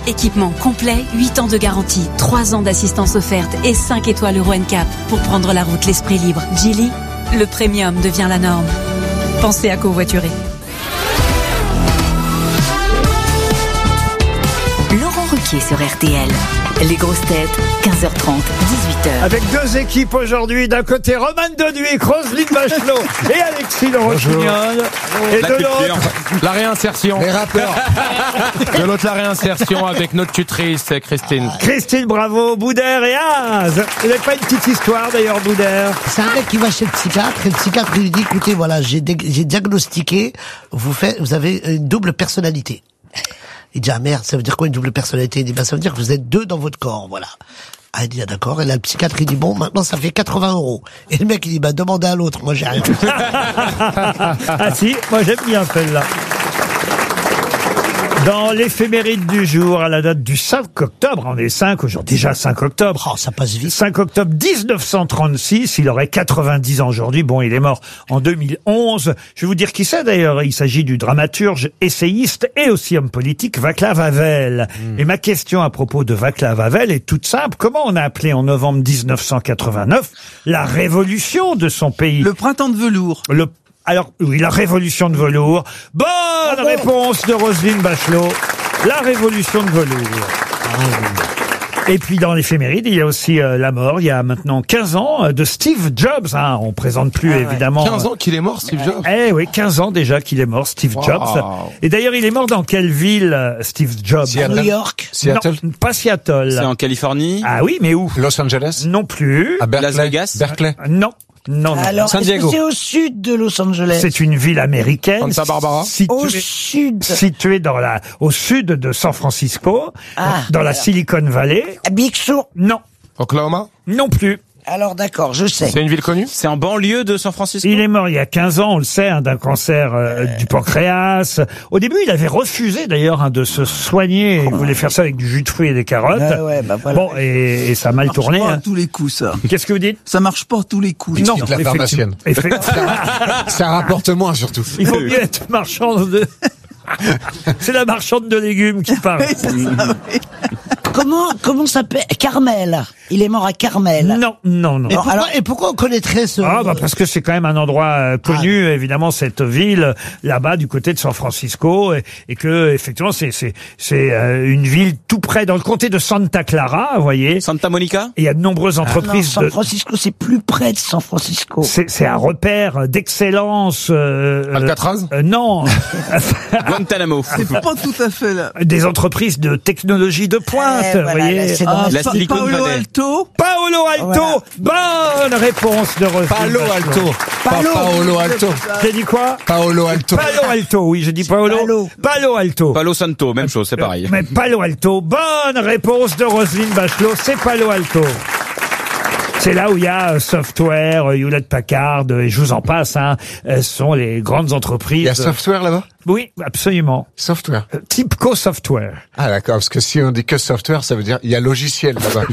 équipement complet, 8 ans de garantie, 3 ans d'assistance offerte et 5 étoiles Euro NCAP pour prendre la route l'esprit libre. Geely, le premium devient la norme. Pensez à covoiturer. Laurent Ruquier sur RTL. Les grosses têtes, 15h30, 18h. Avec deux équipes aujourd'hui. D'un côté, Roman Doduic, Roselyne Bachelot et Alexis de Rossignol. Et de l'autre, la réinsertion. les rappeurs. De l'autre, la réinsertion avec notre tutrice, Christine. Christine Bravo, Boudère et Az. Vous n'avez pas une petite histoire d'ailleurs, Boudère? C'est un mec qui va chez le psychiatre et le psychiatre lui dit, écoutez, voilà, j'ai diagnostiqué, vous avez une double personnalité. Il dit, ah merde, ça veut dire quoi une double personnalité? Il dit, ça veut dire que vous êtes deux dans votre corps, voilà. Ah, il dit, ah, d'accord. Et là, le psychiatre, il dit, bon, maintenant, ça fait 80 €. Et le mec, il dit, demandez à l'autre, moi, j'ai rien. Ah si, moi j'aime bien celle-là. Dans l'éphéméride du jour, à la date du 5 octobre, on est 5 aujourd'hui, déjà 5 octobre. Oh, ça passe vite. 5 octobre 1936, il aurait 90 ans aujourd'hui. Bon, il est mort en 2011. Je vais vous dire qui c'est d'ailleurs. Il s'agit du dramaturge, essayiste et aussi homme politique Václav Havel. Et ma question à propos de Václav Havel est toute simple. Comment on a appelé en novembre 1989 la révolution de son pays? Le printemps de velours. Alors, oui, la révolution de velours. Bonne réponse de Roselyne Bachelot. La révolution de velours. Et puis, dans l'éphéméride, il y a aussi la mort, il y a maintenant 15 ans, de Steve Jobs. Hein, on présente plus, évidemment. 15 ans qu'il est mort, Steve Jobs. Eh oui, 15 ans déjà qu'il est mort, Steve Jobs. Et d'ailleurs, il est mort dans quelle ville, Steve Jobs? New York. Seattle. Non, pas Seattle. C'est en Californie. Ah oui, mais où? Los Angeles. Non plus. À Berkeley. Las Vegas. Berkeley. Non. Non, non. Alors, San est-ce Diego. que c'est au sud de Los Angeles? C'est une ville américaine. Santa Barbara. Au sud. Située au sud de San Francisco, dans la Silicon Valley. À Big Sur. Non, Oklahoma. non plus. Alors, d'accord, je sais. C'est une ville connue. C'est en banlieue de San Francisco. Il est mort il y a 15 ans, on le sait, d'un cancer du pancréas. Au début, il avait refusé d'ailleurs de se soigner. Il voulait faire ça avec du jus de fruits et des carottes. Ouais, bah voilà. Bon, et ça a mal tourné. Pas à Hein. tous les coups, ça. Qu'est-ce que vous dites? Ça marche pas à tous les coups. Non, la pharmacienne. Ça rapporte moins, surtout. Il faut mieux être marchande de... C'est la marchande de légumes qui parle. Oui, c'est ça, oui. Comment s'appelle? Carmel. Il est mort à Carmel. Non. Et pourquoi on connaîtrait ce... Parce que c'est quand même un endroit connu, évidemment, cette ville là-bas du côté de San Francisco, et que effectivement c'est une ville tout près dans le comté de Santa Clara, vous voyez. Santa Monica. Et il y a de nombreuses entreprises. San Francisco, c'est plus près de San Francisco. C'est un repère d'excellence. Alcatraz. Non. Guantanamo. C'est pas tout à fait là. Des entreprises de technologie de pointe, vous voyez. La Silicon Paolo Valley. Alto. Paolo Alto. Voilà. Bonne réponse de Roselyne Palo Bachelot. Alto. Paolo Alto. J'ai dit quoi? Paolo Alto. Palo Alto, oui, j'ai dit Paolo. Palo Alto. Palo Santo, même chose, c'est pareil. Mais Palo Alto, bonne réponse de Roselyne Bachelot, c'est Palo Alto. C'est là où il y a Software, Hewlett-Packard, et je vous en passe, hein. Ce sont les grandes entreprises. Il y a software là-bas? Oui, absolument. Software. Tipco Software. Ah d'accord, parce que si on dit que software, ça veut dire il y a logiciel là-bas.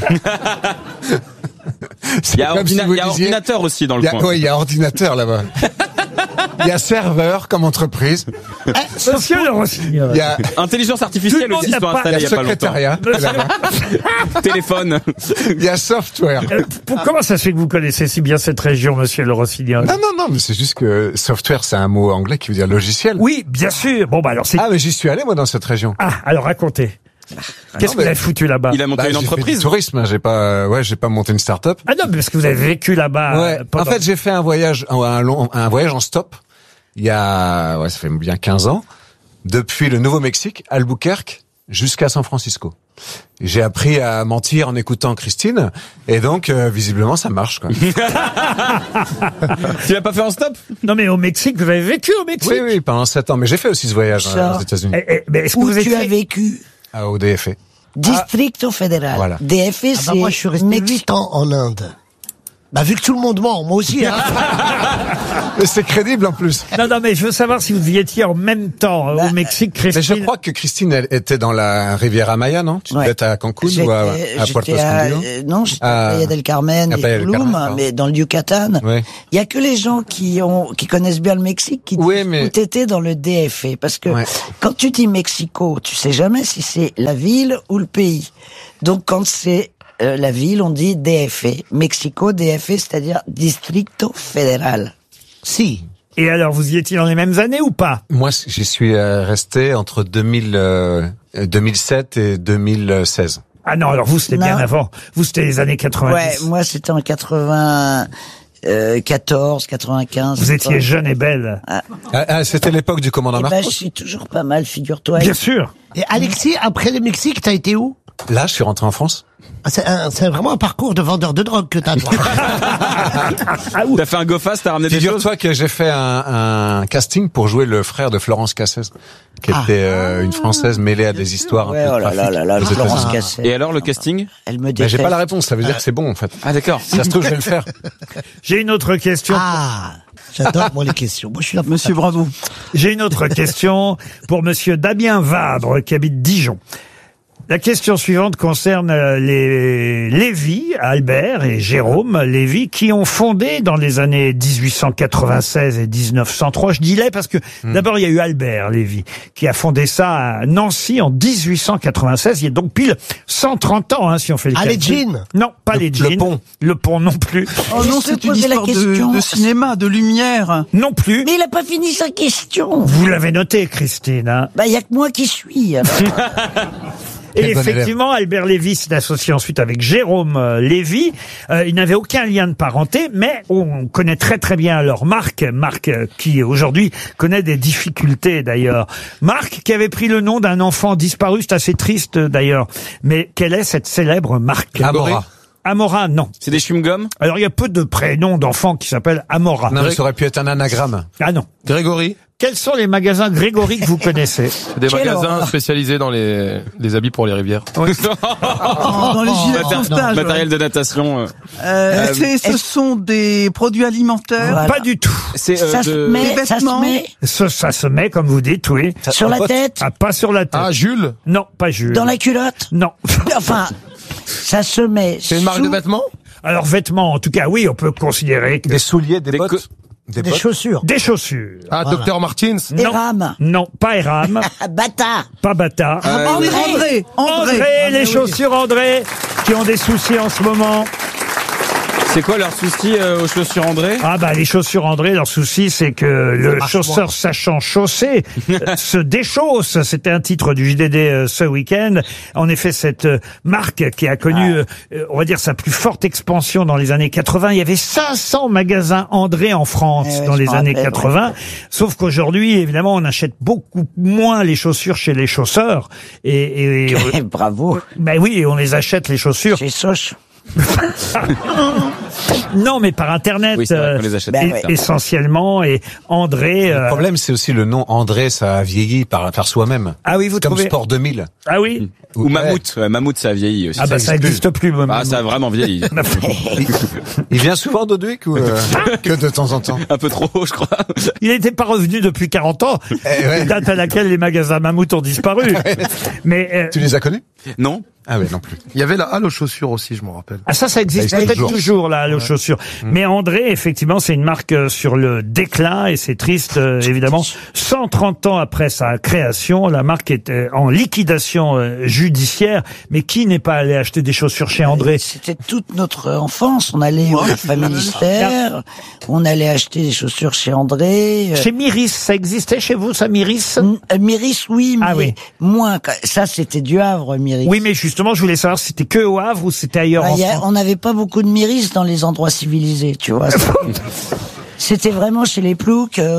Il y a ordinateur aussi dans le coin. Oui, il y a ordinateur là-bas. Il y a serveur comme entreprise. Monsieur le Rossignol. Il y a Tout intelligence le artificielle monde aussi n'a sont pas- installés il y a pas longtemps. secrétariat. Téléphone. Il y a software. Comment ça se fait que vous connaissez si bien cette région, monsieur le Rossignol? Non, mais c'est juste que software, c'est un mot anglais qui veut dire logiciel. Oui, bien sûr. Bon, bah alors c'est... Ah, mais j'y suis allé, moi, dans cette région. Ah, alors racontez. Qu'est-ce que vous avez foutu là-bas? Il a monté une entreprise. J'ai fait du tourisme, j'ai pas monté une start-up. Ah non, mais parce que vous avez vécu là-bas. Ouais. En fait, j'ai fait un voyage en stop. Ça fait bien 15 ans. Depuis le Nouveau-Mexique, Albuquerque, jusqu'à San Francisco. J'ai appris à mentir en écoutant Christine, et donc visiblement ça marche, quoi. Tu l'as pas fait en stop? Non, mais au Mexique, vous avez vécu au Mexique? Oui, pendant 7 ans. Mais j'ai fait aussi ce voyage aux États-unis. Mais est-ce que Où vous tu étiez... as vécu? Au DFA. Districto Fédéral. Voilà. DF, c'est moi, je suis resté 8 ans en Inde. Bah, vu que tout le monde ment, moi aussi, hein. Mais c'est crédible en plus. Non, mais je veux savoir si vous y étiez en même temps au Mexique, Mais Christine. je crois que Christine, elle était dans la Riviera Maya, non? Tu Ouais. devais être à Cancun ou à Puerto Escondido? Non, j'étais Ah. à Playa del Carmen À et Playa del Tulum, Carmen, mais dans le Yucatan. Ouais. Il y a que les gens qui connaissent bien le Mexique qui Oui, disent mais- où t'étais dans le DF. Parce que Ouais. quand tu dis Mexico, tu sais jamais si c'est la ville ou le pays. Donc quand c'est la ville, on dit DF. Mexico, DF, c'est-à-dire Distrito Federal. Si. Et alors, vous y étiez dans les mêmes années ou pas? Moi, j'y suis resté entre 2007 et 2016. Ah non, alors vous, c'était Non. bien avant. Vous, c'était les années 90. Ouais, moi c'était en 94, 95. Vous étiez jeune et belle. C'était l'époque du commandant Eh ben, je Marcos. suis toujours pas mal, figure-toi. Bien sûr. Et Alexis, après le Mexique, t'as été où? Là, je suis rentré en France. C'est vraiment un parcours de vendeur de drogue que t'as, toi. T'as fait un go fast, t'as ramené des choses. Figure-toi que j'ai fait un casting pour jouer le frère de Florence Cassez, qui était une Française mêlée à des histoires Ouais, un peu oh là trafic là là, aux Florence États-Unis. Cassel. Et alors le casting? Elle me Mais déteste. j'ai pas la réponse, ça veut dire que c'est bon en fait. Ah d'accord. Si ça se trouve, je vais le faire. J'ai une autre question. Ah, j'adore, moi, les questions. Moi, je suis là pour Monsieur ça. Bravo. J'ai une autre question pour monsieur Damien Vabre, qui habite Dijon. La question suivante concerne les Lévy, Albert et Jérôme Lévy, qui ont fondé dans les années 1896 et 1903. Je dis les parce que d'abord il y a eu Albert Lévy qui a fondé ça à Nancy en 1896. Il y a donc pile 130 ans, hein, si on fait le Ah, les calcul. jeans. Non, pas les jeans. le pont. Le pont non plus. Oh non, Je te c'est une posais la histoire question. de cinéma, de lumière. Non plus. Mais il a pas fini sa question. Vous l'avez noté, Christine. Hein. Bah, il y a que moi qui suis. alors. Et Quel bon effectivement, Albert Lévy s'est associé ensuite avec Jérôme Lévy. Ils n'avaient aucun lien de parenté, mais on connaît très très bien leur marque qui aujourd'hui connaît des difficultés d'ailleurs. Marque qui avait pris le nom d'un enfant disparu, c'est assez triste d'ailleurs. Mais quelle est cette célèbre marque? Amora. Amora, non. C'est des chewing-gums? Alors il y a peu de prénoms d'enfants qui s'appellent Amora. Non, mais ça aurait pu être un anagramme. Ah non. Grégory. Quels sont les magasins Grégory que vous connaissez? C'est des Quelle magasins horreur. spécialisés dans les habits pour les rivières. Dans les gilets de sauvetage. Matériel de natation. Ce sont des produits alimentaires. Voilà. Pas du tout. C'est Ça se met, Des ça se vêtements. met Ça se met, comme vous dites, oui. sur la tête, Ah, pas sur la tête. Ah, Jules. Non, pas Jules. dans la culotte. Non. Enfin, ça se met. C'est une marque sous de vêtements? Alors, vêtements, en tout cas, oui, on peut considérer que... Des souliers, des bottes. Des Des bottes. chaussures. Des chaussures. Ah, Dr Martins. Des Non. rames. Non, pas Eram, Ah, bâtard. pas Bata. André. André, les chaussures André, qui ont des soucis en ce moment. C'est quoi leur souci aux chaussures André? Ah bah les chaussures André, leur souci c'est que le marche chausseur moins. sachant chausser se déchausse. C'était un titre du JDD ce week-end. En effet, cette marque qui a connu, on va dire, sa plus forte expansion dans les années 80. Il y avait 500 magasins André en France Eh ouais, dans je les me années rappelle, 80. Sauf qu'aujourd'hui, évidemment, on achète beaucoup moins les chaussures chez les chausseurs. Et Bravo. ben oui, et on les achète les chaussures. Chez Soch. Non, mais par internet, Oui, c'est vrai qu'on les achète. Ben ouais. essentiellement. Et André. Le problème, c'est aussi le nom André, ça a vieilli par soi-même. Ah oui, vous C'est comme trouvez. Sport 2000. Ah oui. Ou Mammouth. Ouais, Mammouth, ça a vieilli aussi. Ah bah ça n'existe plus. Ah, ça a vraiment vieilli. Il vient souvent d'Audouic ou que de temps en temps? Un peu trop haut, je crois. Il n'était pas revenu depuis 40 ans, ouais. date à laquelle les magasins Mammouth ont disparu. Mais Tu les as connus? Non? Ah ouais, non plus. Il y avait la halle aux chaussures aussi, je m'en rappelle. ah ça existe Ça existe peut-être toujours là, les chaussures. Mais André, effectivement, c'est une marque sur le déclin et c'est triste, évidemment. 130 ans après sa création, la marque est en liquidation judiciaire. Mais qui n'est pas allé acheter des chaussures chez André? C'était toute notre enfance. On allait au Familistère, on allait acheter des chaussures chez André. Chez Miris, ça existait chez vous, ça, Miris? Miris, oui, mais Ah oui. moins. Ça, c'était du Havre, Miris. Oui, mais justement, je voulais savoir si c'était que au Havre ou c'était ailleurs Bah, en France. on n'avait pas beaucoup de Miris dans les endroits civilisés, tu vois. C'était vraiment chez les ploucs. Il y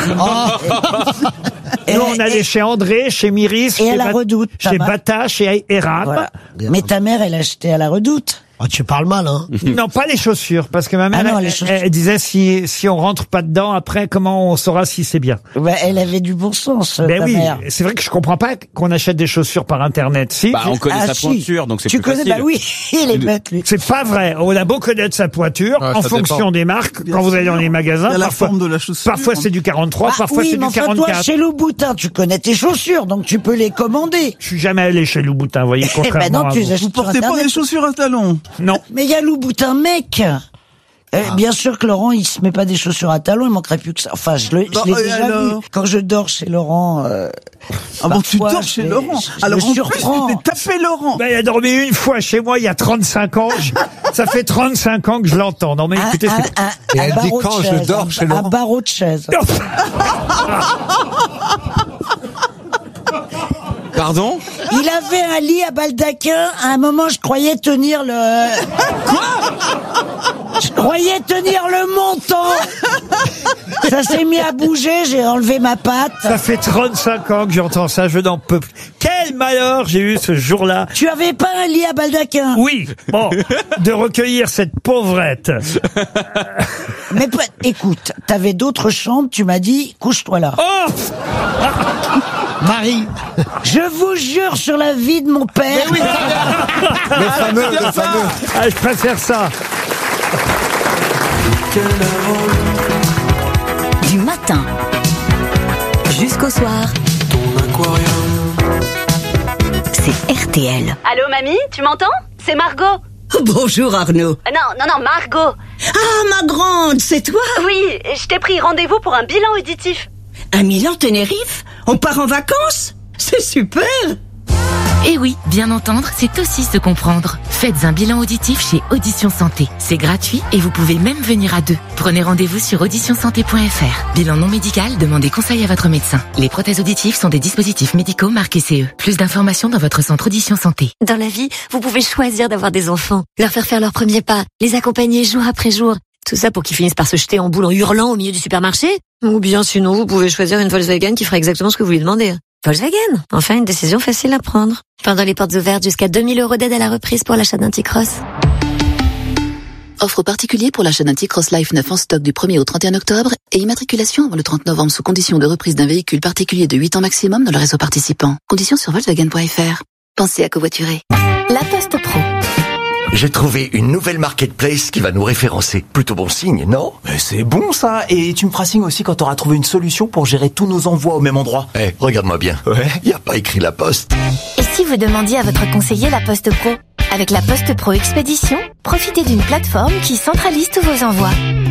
avait- Nous, on allait chez André, chez Miris, et chez à la Redoute, chez ta mère. Bata, chez Erap. Voilà. Mais ta mère, elle achetait à la Redoute. Oh, tu parles mal, hein. Non, pas les chaussures, parce que ma mère, Ah non, les elle, chaussures. elle disait si on rentre pas dedans, après, comment on saura si c'est bien? Bah, elle avait du bon sens, Ben ta oui, mère. c'est vrai que je comprends pas qu'on achète des chaussures par Internet. Si, Bah, on connaît sa si. pointure, donc c'est Tu plus connais, facile. bah oui, il est bête, lui. c'est pas vrai. On a beau connaître sa poiture, Ouais, en ça fonction dépend. des marques, Bien quand vous sûr. allez dans les magasins, Il y a la parfois, forme de la chaussure. parfois c'est du 43, Ah, parfois oui, c'est mais du enfin, 44. toi, chez Louboutin, tu connais tes chaussures, donc tu peux les commander. Je suis jamais allé chez Louboutin, vous voyez, Eh ben contrairement non, à tu vous. les achètes Vous sur portez pas Internet. des chaussures à talons. Non. Mais il y a Louboutin mec. Bien sûr que Laurent, il se met pas des chaussures à talons, il manquerait plus que ça. Enfin, je l'ai Bah, et déjà alors vu. Quand je dors chez Laurent, Ah bon, tu parfois, dors chez je- Laurent. je Alors me en plus, surprends. tu t'es tapé Laurent. Ben, il a dormi une fois chez moi il y a 35 ans. Ça fait 35 ans que je l'entends. Non mais écoutez, c'est... Et elle dit barreau de quand je chaise, dors chez un Laurent. barreau de chaise. Pardon? Il avait un lit à baldaquin. À un moment, je croyais tenir le... Je croyais tenir le montant. Ça s'est mis à bouger, j'ai enlevé ma patte. Ça fait 35 ans que j'entends ça, je n'en peux plus. Quel malheur j'ai eu ce jour-là. Tu avais pas un lit à baldaquin? Oui, bon, de recueillir cette pauvrette. Mais écoute, t'avais d'autres chambres, tu m'as dit, couche-toi là. Oh, Marie. Je vous jure sur la vie de mon père. Le fameux, le fameux. ah, je préfère ça. Du matin jusqu'au soir, c'est RTL. Allô, mamie, tu m'entends? C'est Margot. Bonjour Arnaud. Non, Margot. Ah, ma grande, c'est toi? Oui, je t'ai pris rendez-vous pour un bilan auditif. À Milan, Tenerife? On part en vacances? C'est super! Et oui, bien entendre, c'est aussi se comprendre. Faites un bilan auditif chez Audition Santé. C'est gratuit et vous pouvez même venir à deux. Prenez rendez-vous sur auditionsanté.fr. Bilan non médical, demandez conseil à votre médecin. Les prothèses auditives sont des dispositifs médicaux marqués CE. Plus d'informations dans votre centre Audition Santé. Dans la vie, vous pouvez choisir d'avoir des enfants, leur faire leurs premiers pas, les accompagner jour après jour. Tout ça pour qu'ils finissent par se jeter en boule en hurlant au milieu du supermarché. Ou bien sinon, vous pouvez choisir une Volkswagen qui fera exactement ce que vous lui demandez. Volkswagen, enfin une décision facile à prendre. Pendant les portes ouvertes, jusqu'à 2000 € d'aide à la reprise pour l'achat d'un T-Cross. Offre particulier pour l'achat d'un T-Cross Life 9 en stock du 1er au 31 octobre et immatriculation avant le 30 novembre sous condition de reprise d'un véhicule particulier de 8 ans maximum dans le réseau participant. Conditions sur Volkswagen.fr. Pensez à covoiturer. La Poste Pro. J'ai trouvé une nouvelle marketplace qui va nous référencer. Plutôt bon signe, non? Mais c'est bon ça. Et tu me feras signe aussi quand t'auras trouvé une solution pour gérer tous nos envois au même endroit. Eh, regarde-moi bien. Ouais. Y a pas écrit la poste. Et si vous demandiez à votre conseiller La Poste Pro? Avec La Poste Pro Expédition, profitez d'une plateforme qui centralise tous vos envois.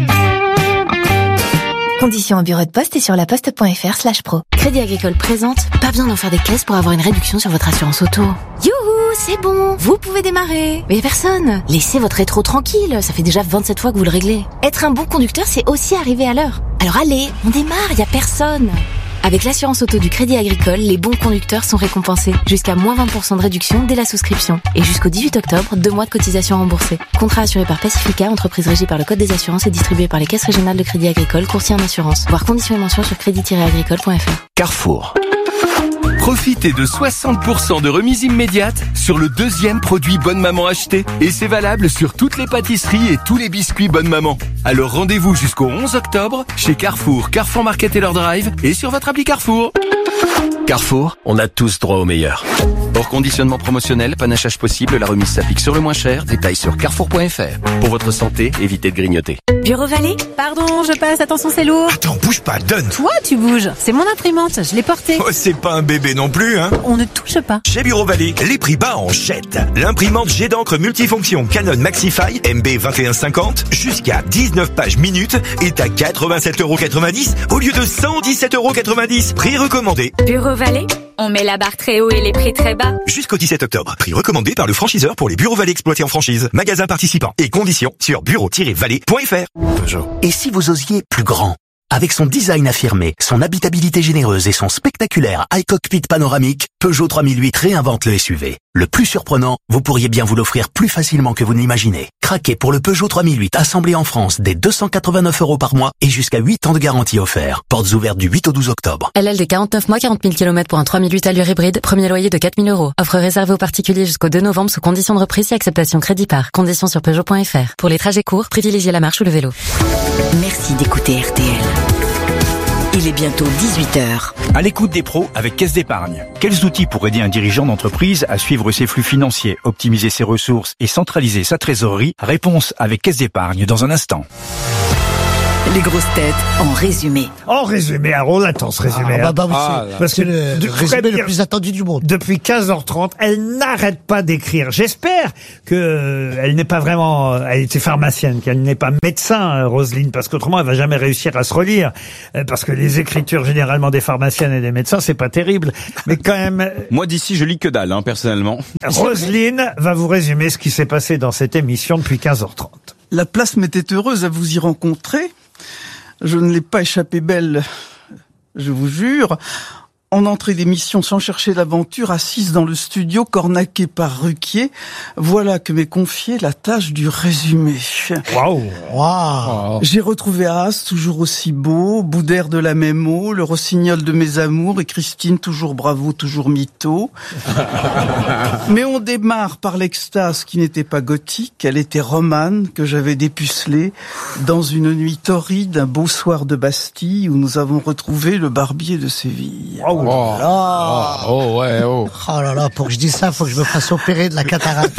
Conditions en bureau de poste et sur laposte.fr/pro. Crédit Agricole présente, pas besoin d'en faire des caisses pour avoir une réduction sur votre assurance auto. Youhou, c'est bon, vous pouvez démarrer. Mais y a personne. Laissez votre rétro tranquille, ça fait déjà 27 fois que vous le réglez. Être un bon conducteur, c'est aussi arriver à l'heure. Alors allez, on démarre, y a personne. Avec l'assurance auto du Crédit Agricole, les bons conducteurs sont récompensés. Jusqu'à moins 20% de réduction dès la souscription. Et jusqu'au 18 octobre, 2 mois de cotisation remboursée. Contrat assuré par Pacifica, entreprise régie par le Code des assurances et distribué par les caisses régionales de Crédit Agricole, courtier en assurance. Voir conditions et mentions sur crédit-agricole.fr. Carrefour. Profitez de 60% de remise immédiate sur le deuxième produit Bonne Maman acheté. Et c'est valable sur toutes les pâtisseries et tous les biscuits Bonne Maman. Alors rendez-vous jusqu'au 11 octobre chez Carrefour, Carrefour Market et leur drive et sur votre appli Carrefour. Carrefour, on a tous droit au meilleur. Hors conditionnement promotionnel, panachage possible, la remise s'applique sur le moins cher. Détails sur carrefour.fr. Pour votre santé, évitez de grignoter. Bureau Vallée? Pardon, je passe, attention c'est lourd. Attends, bouge pas, donne. Toi, tu bouges. C'est mon imprimante, je l'ai portée. Oh, c'est pas un bébé non plus, hein. On ne touche pas. Chez Bureau Vallée, les prix bas en jette. L'imprimante jet d'encre multifonction Canon Maxify MB 2150 jusqu'à 19 pages minutes est à 87,90 € au lieu de 117,90 €. Prix recommandé. Bureau Vallée, on met la barre très haut et les prix très bas. Jusqu'au 17 octobre. Prix recommandé par le franchiseur pour les Bureaux Vallée exploités en franchise. Magasin participant et conditions sur bureau-vallée.fr. Et si vous osiez plus grand? Avec son design affirmé, son habitabilité généreuse et son spectaculaire iCockpit panoramique, Peugeot 3008 réinvente le SUV. Le plus surprenant, vous pourriez bien vous l'offrir plus facilement que vous ne l'imaginez. Craquez pour le Peugeot 3008 assemblé en France dès 289 € par mois et jusqu'à 8 ans de garantie offert. Portes ouvertes du 8 au 12 octobre. LLD 49 mois, 40 000 km pour un 3008 allure hybride, premier loyer de 4 000 €. Offre réservée aux particuliers jusqu'au 2 novembre sous conditions de reprise et acceptation crédit par. Conditions sur Peugeot.fr. Pour les trajets courts, privilégiez la marche ou le vélo. Merci d'écouter RTL. Il est bientôt 18h. À l'écoute des pros avec Caisse d'épargne. Quels outils pour aider un dirigeant d'entreprise à suivre ses flux financiers, optimiser ses ressources et centraliser sa trésorerie? Réponse avec Caisse d'épargne dans un instant. Les grosses têtes en résumé. En résumé, on attend ce résumé. Parce que le résumé le plus attendu du monde. Depuis 15h30, elle n'arrête pas d'écrire. J'espère que elle n'est pas vraiment, elle était pharmacienne, qu'elle n'est pas médecin, Roselyne, parce qu'autrement elle va jamais réussir à se relire. Parce que les écritures généralement des pharmaciennes et des médecins, c'est pas terrible. Mais quand même. Moi d'ici, je lis que dalle, personnellement. Roselyne va vous résumer ce qui s'est passé dans cette émission depuis 15h30. La place m'était heureuse à vous y rencontrer. Je ne l'ai pas échappé belle, je vous jure. En entrée d'émission sans chercher l'aventure, assise dans le studio, cornaquée par Ruquier, voilà que m'est confiée la tâche du résumé. Waouh. J'ai retrouvé Haas, toujours aussi beau, Boudère de la même eau, le rossignol de mes amours, et Christine, toujours bravo, toujours mytho. Mais on démarre par l'extase qui n'était pas gothique, elle était romane, que j'avais dépucelée dans une nuit torride, un beau soir de Bastille, où nous avons retrouvé le barbier de Séville. Oh là là, pour que je dise ça, faut que je me fasse opérer de la cataracte.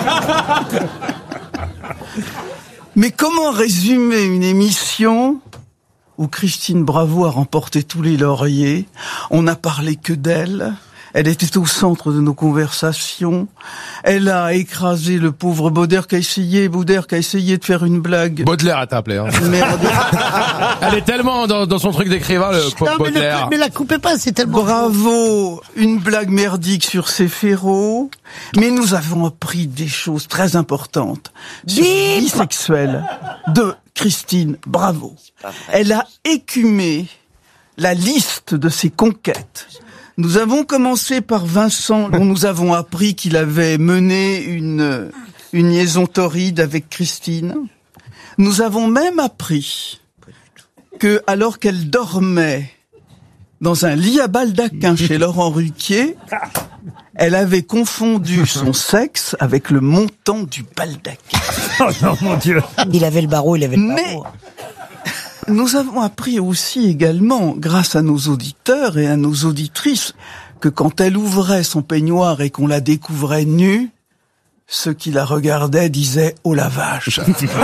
Mais comment résumer une émission où Christine Bravo a remporté tous les lauriers? On n'a parlé que d'elle. Elle était au centre de nos conversations. Elle a écrasé le pauvre Baudelaire qui a essayé de faire une blague. Baudelaire a appelé. Merde. Elle est tellement dans son truc d'écrivain, le pauvre Baudelaire. Mais la coupez pas, c'est tellement... Bravo, une blague merdique sur ses férots. Mais nous avons appris des choses très importantes sur le bisexuel de Christine Bravo. Elle a écumé la liste de ses conquêtes. Nous avons commencé par Vincent, dont nous avons appris qu'il avait mené une liaison torride avec Christine. Nous avons même appris que, alors qu'elle dormait dans un lit à baldaquin chez Laurent Ruquier, elle avait confondu son sexe avec le montant du baldaquin. Oh non, mon Dieu. Il avait le barreau, il avait le barreau. Mais nous avons appris aussi également, grâce à nos auditeurs et à nos auditrices, que quand elle ouvrait son peignoir et qu'on la découvrait nue, ceux qui la regardaient disaient « Oh la vache !»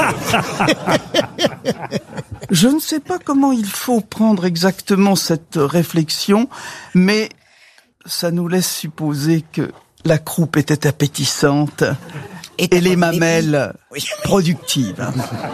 Je ne sais pas comment il faut prendre exactement cette réflexion, mais ça nous laisse supposer que la croupe était appétissante et les mamelles productives.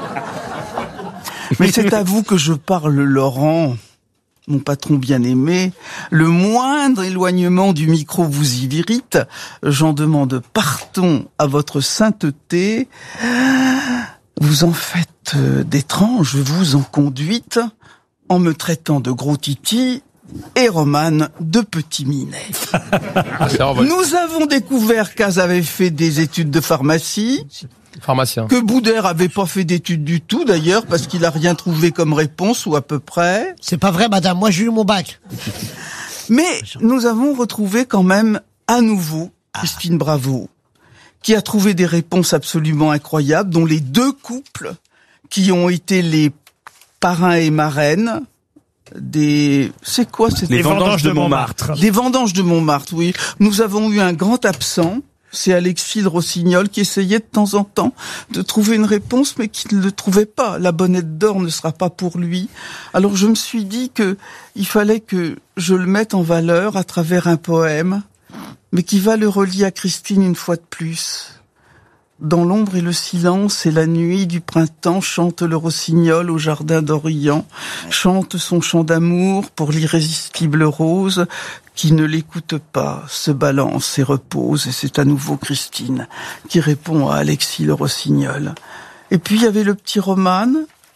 Mais c'est à vous que je parle, Laurent, mon patron bien-aimé. Le moindre éloignement du micro vous irrite. J'en demande pardon à votre sainteté. Vous en faites d'étranges, vous en conduite, en me traitant de gros titi et Romane de petit minet. Nous avons découvert qu'Az avait fait des études de pharmacie. Pharmacien. Que Boudère avait pas fait d'études du tout d'ailleurs parce qu'il a rien trouvé comme réponse ou à peu près. C'est pas vrai, madame. Moi, j'ai eu mon bac. Mais nous avons retrouvé quand même à nouveau Christine Bravo, qui a trouvé des réponses absolument incroyables, dont les deux couples qui ont été les parrains et marraines des... C'est quoi? C'était Les vendanges de Montmartre. Des vendanges de Montmartre, oui. Nous avons eu un grand absent. C'est Alexis le Rossignol qui essayait de temps en temps de trouver une réponse, mais qui ne le trouvait pas. La bonnette d'or ne sera pas pour lui. Alors je me suis dit que il fallait que je le mette en valeur à travers un poème, mais qui va le relier à Christine une fois de plus. Dans l'ombre et le silence et la nuit du printemps, chante le rossignol au jardin d'Orient, chante son chant d'amour pour l'irrésistible rose, qui ne l'écoute pas, se balance et repose, et c'est à nouveau Christine qui répond à Alexis le rossignol. Et puis il y avait le petit Romane,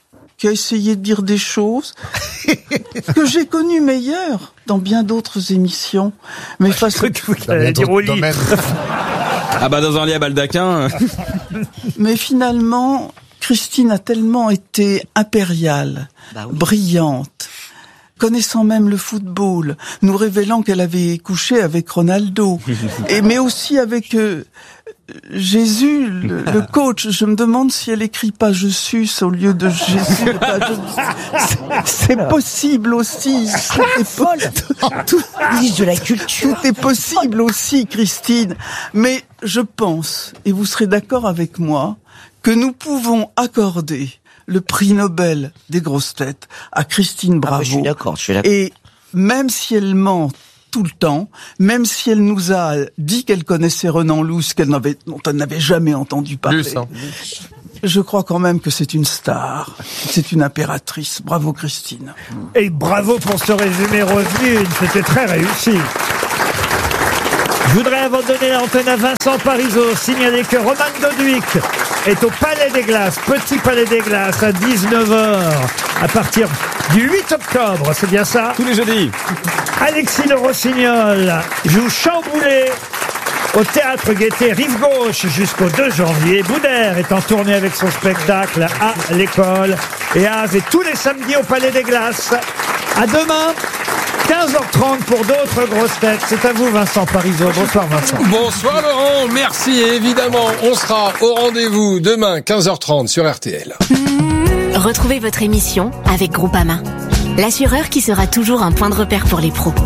qui a essayé de dire des choses que j'ai connues meilleures dans bien d'autres émissions. Mais face à... dire au lit. Ah bah dans un lit à baldaquin. Mais finalement, Christine a tellement été impériale, brillante, connaissant même le football, nous révélant qu'elle avait couché avec Ronaldo, mais aussi avec Jésus, le coach. Je me demande si elle écrit pas je suce au lieu de Jésus. C'est possible aussi. Tout de la culture. Tout est possible aussi, Christine. Mais je pense, et vous serez d'accord avec moi, que nous pouvons accorder le prix Nobel des grosses têtes à Christine Bravo. Je suis d'accord. Et même si elle ment tout le temps, même si elle nous a dit qu'elle connaissait Renan Luce, dont elle n'avait jamais entendu parler, je crois quand même que c'est une star, c'est une impératrice. Bravo Christine. Et bravo pour ce résumé Roselyne, c'était très réussi. Je voudrais, avant de donner l'antenne à Vincent Parisot, signaler que Roman Doduic est au Palais des Glaces, Petit Palais des Glaces, à 19h, à partir du 8 octobre, c'est bien ça? Tous les jeudis. Alexis Le Rossignol joue Chamboulé au Théâtre Gaîté Rive Gauche jusqu'au 2 janvier. Boudère est en tournée avec son spectacle à l'école. Et Az est tous les samedis au Palais des Glaces. À demain, 15h30 pour d'autres grosses têtes. C'est à vous, Vincent Parisot. Bonsoir, Vincent. Bonsoir, Laurent. Merci. Et évidemment, on sera au rendez-vous demain, 15h30 sur RTL. Retrouvez votre émission avec Groupama, l'assureur qui sera toujours un point de repère pour les pros.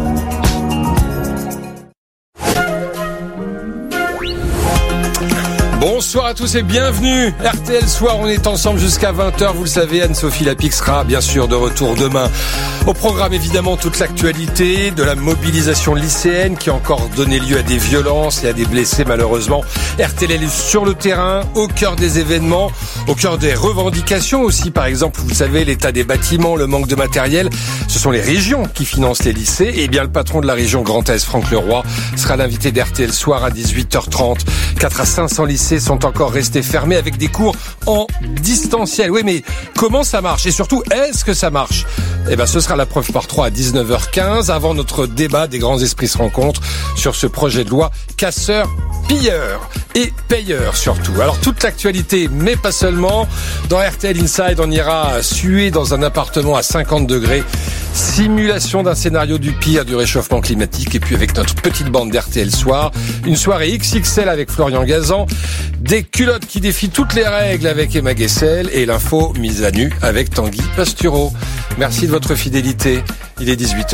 Bonsoir à tous et bienvenue. RTL Soir, on est ensemble jusqu'à 20h. Vous le savez, Anne-Sophie Lapix sera bien sûr de retour demain. Au programme, évidemment, toute l'actualité de la mobilisation lycéenne qui a encore donné lieu à des violences et à des blessés, malheureusement. RTL est sur le terrain, au cœur des événements, au cœur des revendications aussi. Par exemple, vous le savez, l'état des bâtiments, le manque de matériel. Ce sont les régions qui financent les lycées. Et bien, le patron de la région Grand Est, Franck Leroy, sera l'invité d'RTL Soir à 18h30. 4 à 500 lycées sont encore restés fermés avec des cours en distanciel. Oui, mais comment ça marche? Et surtout, est-ce que ça marche? Eh ben, ce sera la preuve par 3 à 19h15, avant notre débat des grands esprits se rencontrent sur ce projet de loi casseur, pilleur et payeur surtout. Alors, toute l'actualité, mais pas seulement. Dans RTL Inside, on ira suer dans un appartement à 50 degrés. Simulation d'un scénario du pire du réchauffement climatique. Et puis avec notre petite bande d'RTL Soir, une soirée XXL avec Florian Gazan, des culottes qui défient toutes les règles avec Emma Guessel et l'info mise à nu avec Tanguy Pastureau. Merci de votre fidélité. Il est 18h.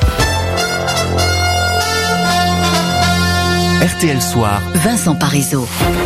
RTL Soir, Vincent Parisot.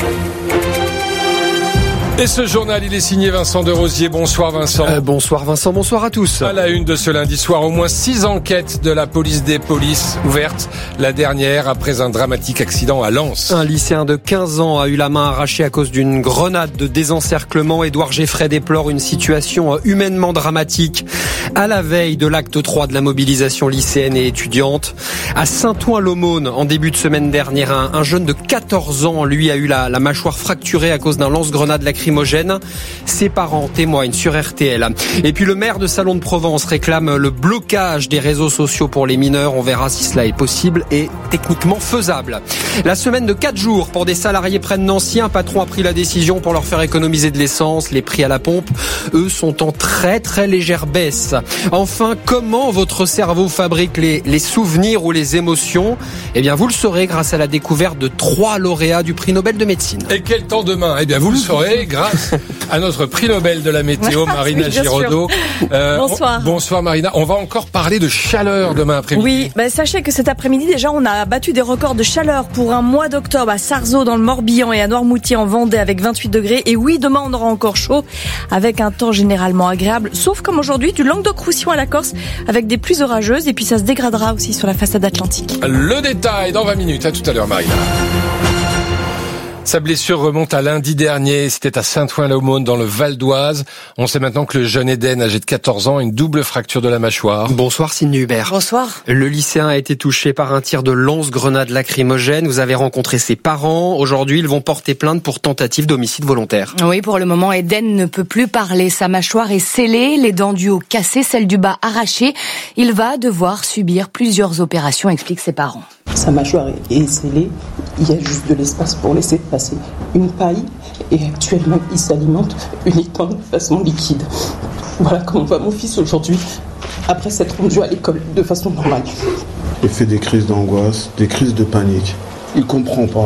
Et ce journal, il est signé Vincent de Rosier. Bonsoir Vincent. Bonsoir Vincent, bonsoir à tous. À la une de ce lundi soir, au moins 6 enquêtes de la police des polices ouvertes. La dernière après un dramatique accident à Lens. Un lycéen de 15 ans a eu la main arrachée à cause d'une grenade de désencerclement. Édouard Geffray déplore une situation humainement dramatique à la veille de l'acte 3 de la mobilisation lycéenne et étudiante. À Saint-Ouen-l'Aumône, en début de semaine dernière, un jeune de 14 ans, lui, a eu la mâchoire fracturée à cause d'un lance-grenade lacrymogène. Ses parents témoignent sur RTL. Et puis le maire de Salon de Provence réclame le blocage des réseaux sociaux pour les mineurs. On verra si cela est possible et techniquement faisable. La semaine de 4 jours pour des salariés près de Nancy. Un patron a pris la décision pour leur faire économiser de l'essence. Les prix à la pompe, eux, sont en très très légère baisse. Enfin, comment votre cerveau fabrique les souvenirs ou les émotions? Eh bien, vous le saurez grâce à la découverte de 3 lauréats du prix Nobel de médecine. Et quel temps demain? Eh bien, vous le saurez grâce à notre prix Nobel de la météo, Marina Giraudot. Bonsoir. Bonsoir Marina. On va encore parler de chaleur demain après-midi. Oui, sachez que cet après-midi, déjà, on a battu des records de chaleur pour un mois d'octobre à Sarzeau dans le Morbihan et à Noirmoutier en Vendée avec 28 degrés. Et oui, demain, on aura encore chaud avec un temps généralement agréable, sauf comme aujourd'hui, du Languedoc-Roussillon à la Corse avec des pluies orageuses. Et puis ça se dégradera aussi sur la façade atlantique. Le détail dans 20 minutes. À tout à l'heure, Marina. Sa blessure remonte à lundi dernier. C'était à Saint-Ouen-l'Aumône dans le Val d'Oise. On sait maintenant que le jeune Eden, âgé de 14 ans, a une double fracture de la mâchoire. Bonsoir Cindy Hubert. Bonsoir. Le lycéen a été touché par un tir de lance-grenade lacrymogène. Vous avez rencontré ses parents. Aujourd'hui, ils vont porter plainte pour tentative d'homicide volontaire. Oui, pour le moment, Eden ne peut plus parler. Sa mâchoire est scellée, les dents du haut cassées, celles du bas arrachées. Il va devoir subir plusieurs opérations, expliquent ses parents. Sa mâchoire est scellée, il y a juste de l'espace pour laisser passer une paille et actuellement il s'alimente uniquement de façon liquide. Voilà comment va mon fils aujourd'hui, après s'être rendu à l'école de façon normale. Il fait des crises d'angoisse, des crises de panique. Il comprend pas.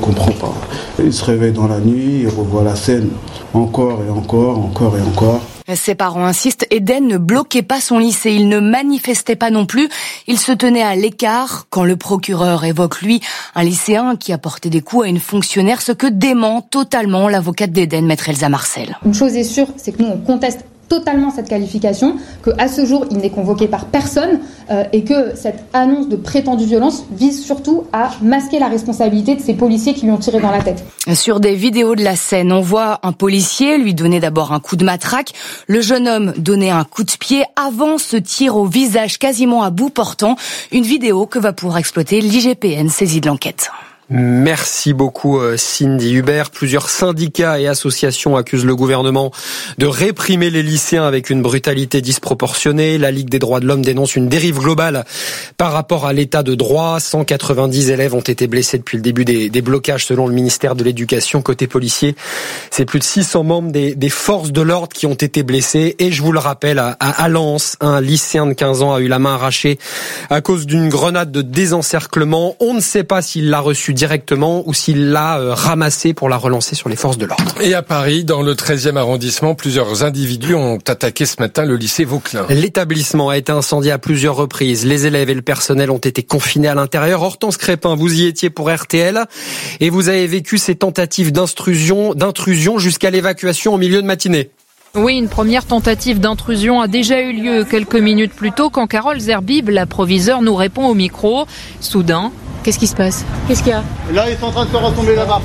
Il se réveille dans la nuit, il revoit la scène encore et encore. Ses parents insistent, Eden ne bloquait pas son lycée, il ne manifestait pas non plus, il se tenait à l'écart quand le procureur évoque lui un lycéen qui a porté des coups à une fonctionnaire, ce que dément totalement l'avocate d'Eden, maître Elsa Marcel. Une chose est sûre, c'est que nous on conteste totalement cette qualification, qu'à ce jour il n'est convoqué par personne et que cette annonce de prétendue violence vise surtout à masquer la responsabilité de ces policiers qui lui ont tiré dans la tête. Sur des vidéos de la scène, on voit un policier lui donner d'abord un coup de matraque, le jeune homme donner un coup de pied avant ce tir au visage quasiment à bout portant, une vidéo que va pouvoir exploiter l'IGPN saisie de l'enquête. Merci beaucoup Cindy Hubert. Plusieurs syndicats et associations accusent le gouvernement de réprimer les lycéens avec une brutalité disproportionnée. La Ligue des droits de l'homme dénonce une dérive globale par rapport à l'état de droit. 190 élèves ont été blessés depuis le début des blocages selon le ministère de l'Éducation. Côté policier, c'est plus de 600 membres des forces de l'ordre qui ont été blessés. Et je vous le rappelle, à Lens, un lycéen de 15 ans a eu la main arrachée à cause d'une grenade de désencerclement. On ne sait pas s'il l'a reçue directement ou s'il l'a ramassé pour la relancer sur les forces de l'ordre. Et à Paris, dans le 13e arrondissement, plusieurs individus ont attaqué ce matin le lycée Vauquelin. L'établissement a été incendié à plusieurs reprises. Les élèves et le personnel ont été confinés à l'intérieur. Hortense Crépin, vous y étiez pour RTL et vous avez vécu ces tentatives d'intrusion jusqu'à l'évacuation en milieu de matinée. Oui, une première tentative d'intrusion a déjà eu lieu quelques minutes plus tôt quand Carole Zerbib, la proviseure, nous répond au micro. Soudain, qu'est-ce qui se passe ? Qu'est-ce qu'il y a ? Là, ils sont en train de se retomber là-bas.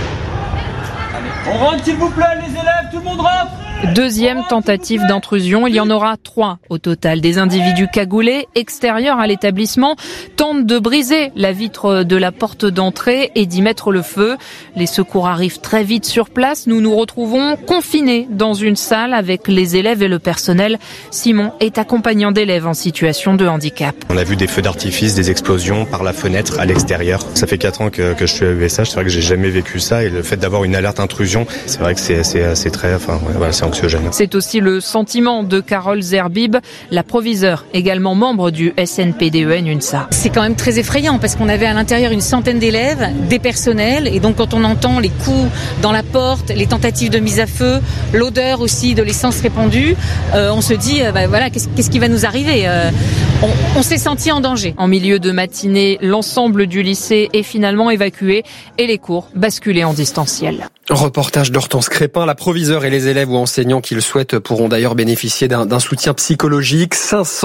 On rentre s'il vous plaît, les élèves, tout le monde rentre ! Deuxième tentative d'intrusion, il y en aura 3 au total. Des individus cagoulés, extérieurs à l'établissement, tentent de briser la vitre de la porte d'entrée et d'y mettre le feu. Les secours arrivent très vite sur place. Nous nous retrouvons confinés dans une salle avec les élèves et le personnel. Simon est accompagnant d'élèves en situation de handicap. On a vu des feux d'artifice, des explosions par la fenêtre à l'extérieur. Ça fait 4 ans que je suis à USH, c'est vrai que j'ai jamais vécu ça et le fait d'avoir une alerte intrusion, c'est vrai que c'est très, c'est anxiogène. C'est aussi le sentiment de Carole Zerbib, la proviseure, également membre du SNPDEN UNSA. C'est quand même très effrayant parce qu'on avait à l'intérieur une centaine d'élèves, des personnels, et donc quand on entend les coups dans la porte, les tentatives de mise à feu, l'odeur aussi de l'essence répandue, on se dit voilà, qu'est-ce qui va nous arriver ? On s'est senti en danger. En milieu de matinée, l'ensemble du lycée est finalement évacué et les cours basculés en distanciel. Reportage d'Hortense Crépin, la proviseure et les élèves ou enseignants qui le souhaitent pourront d'ailleurs bénéficier d'un soutien psychologique.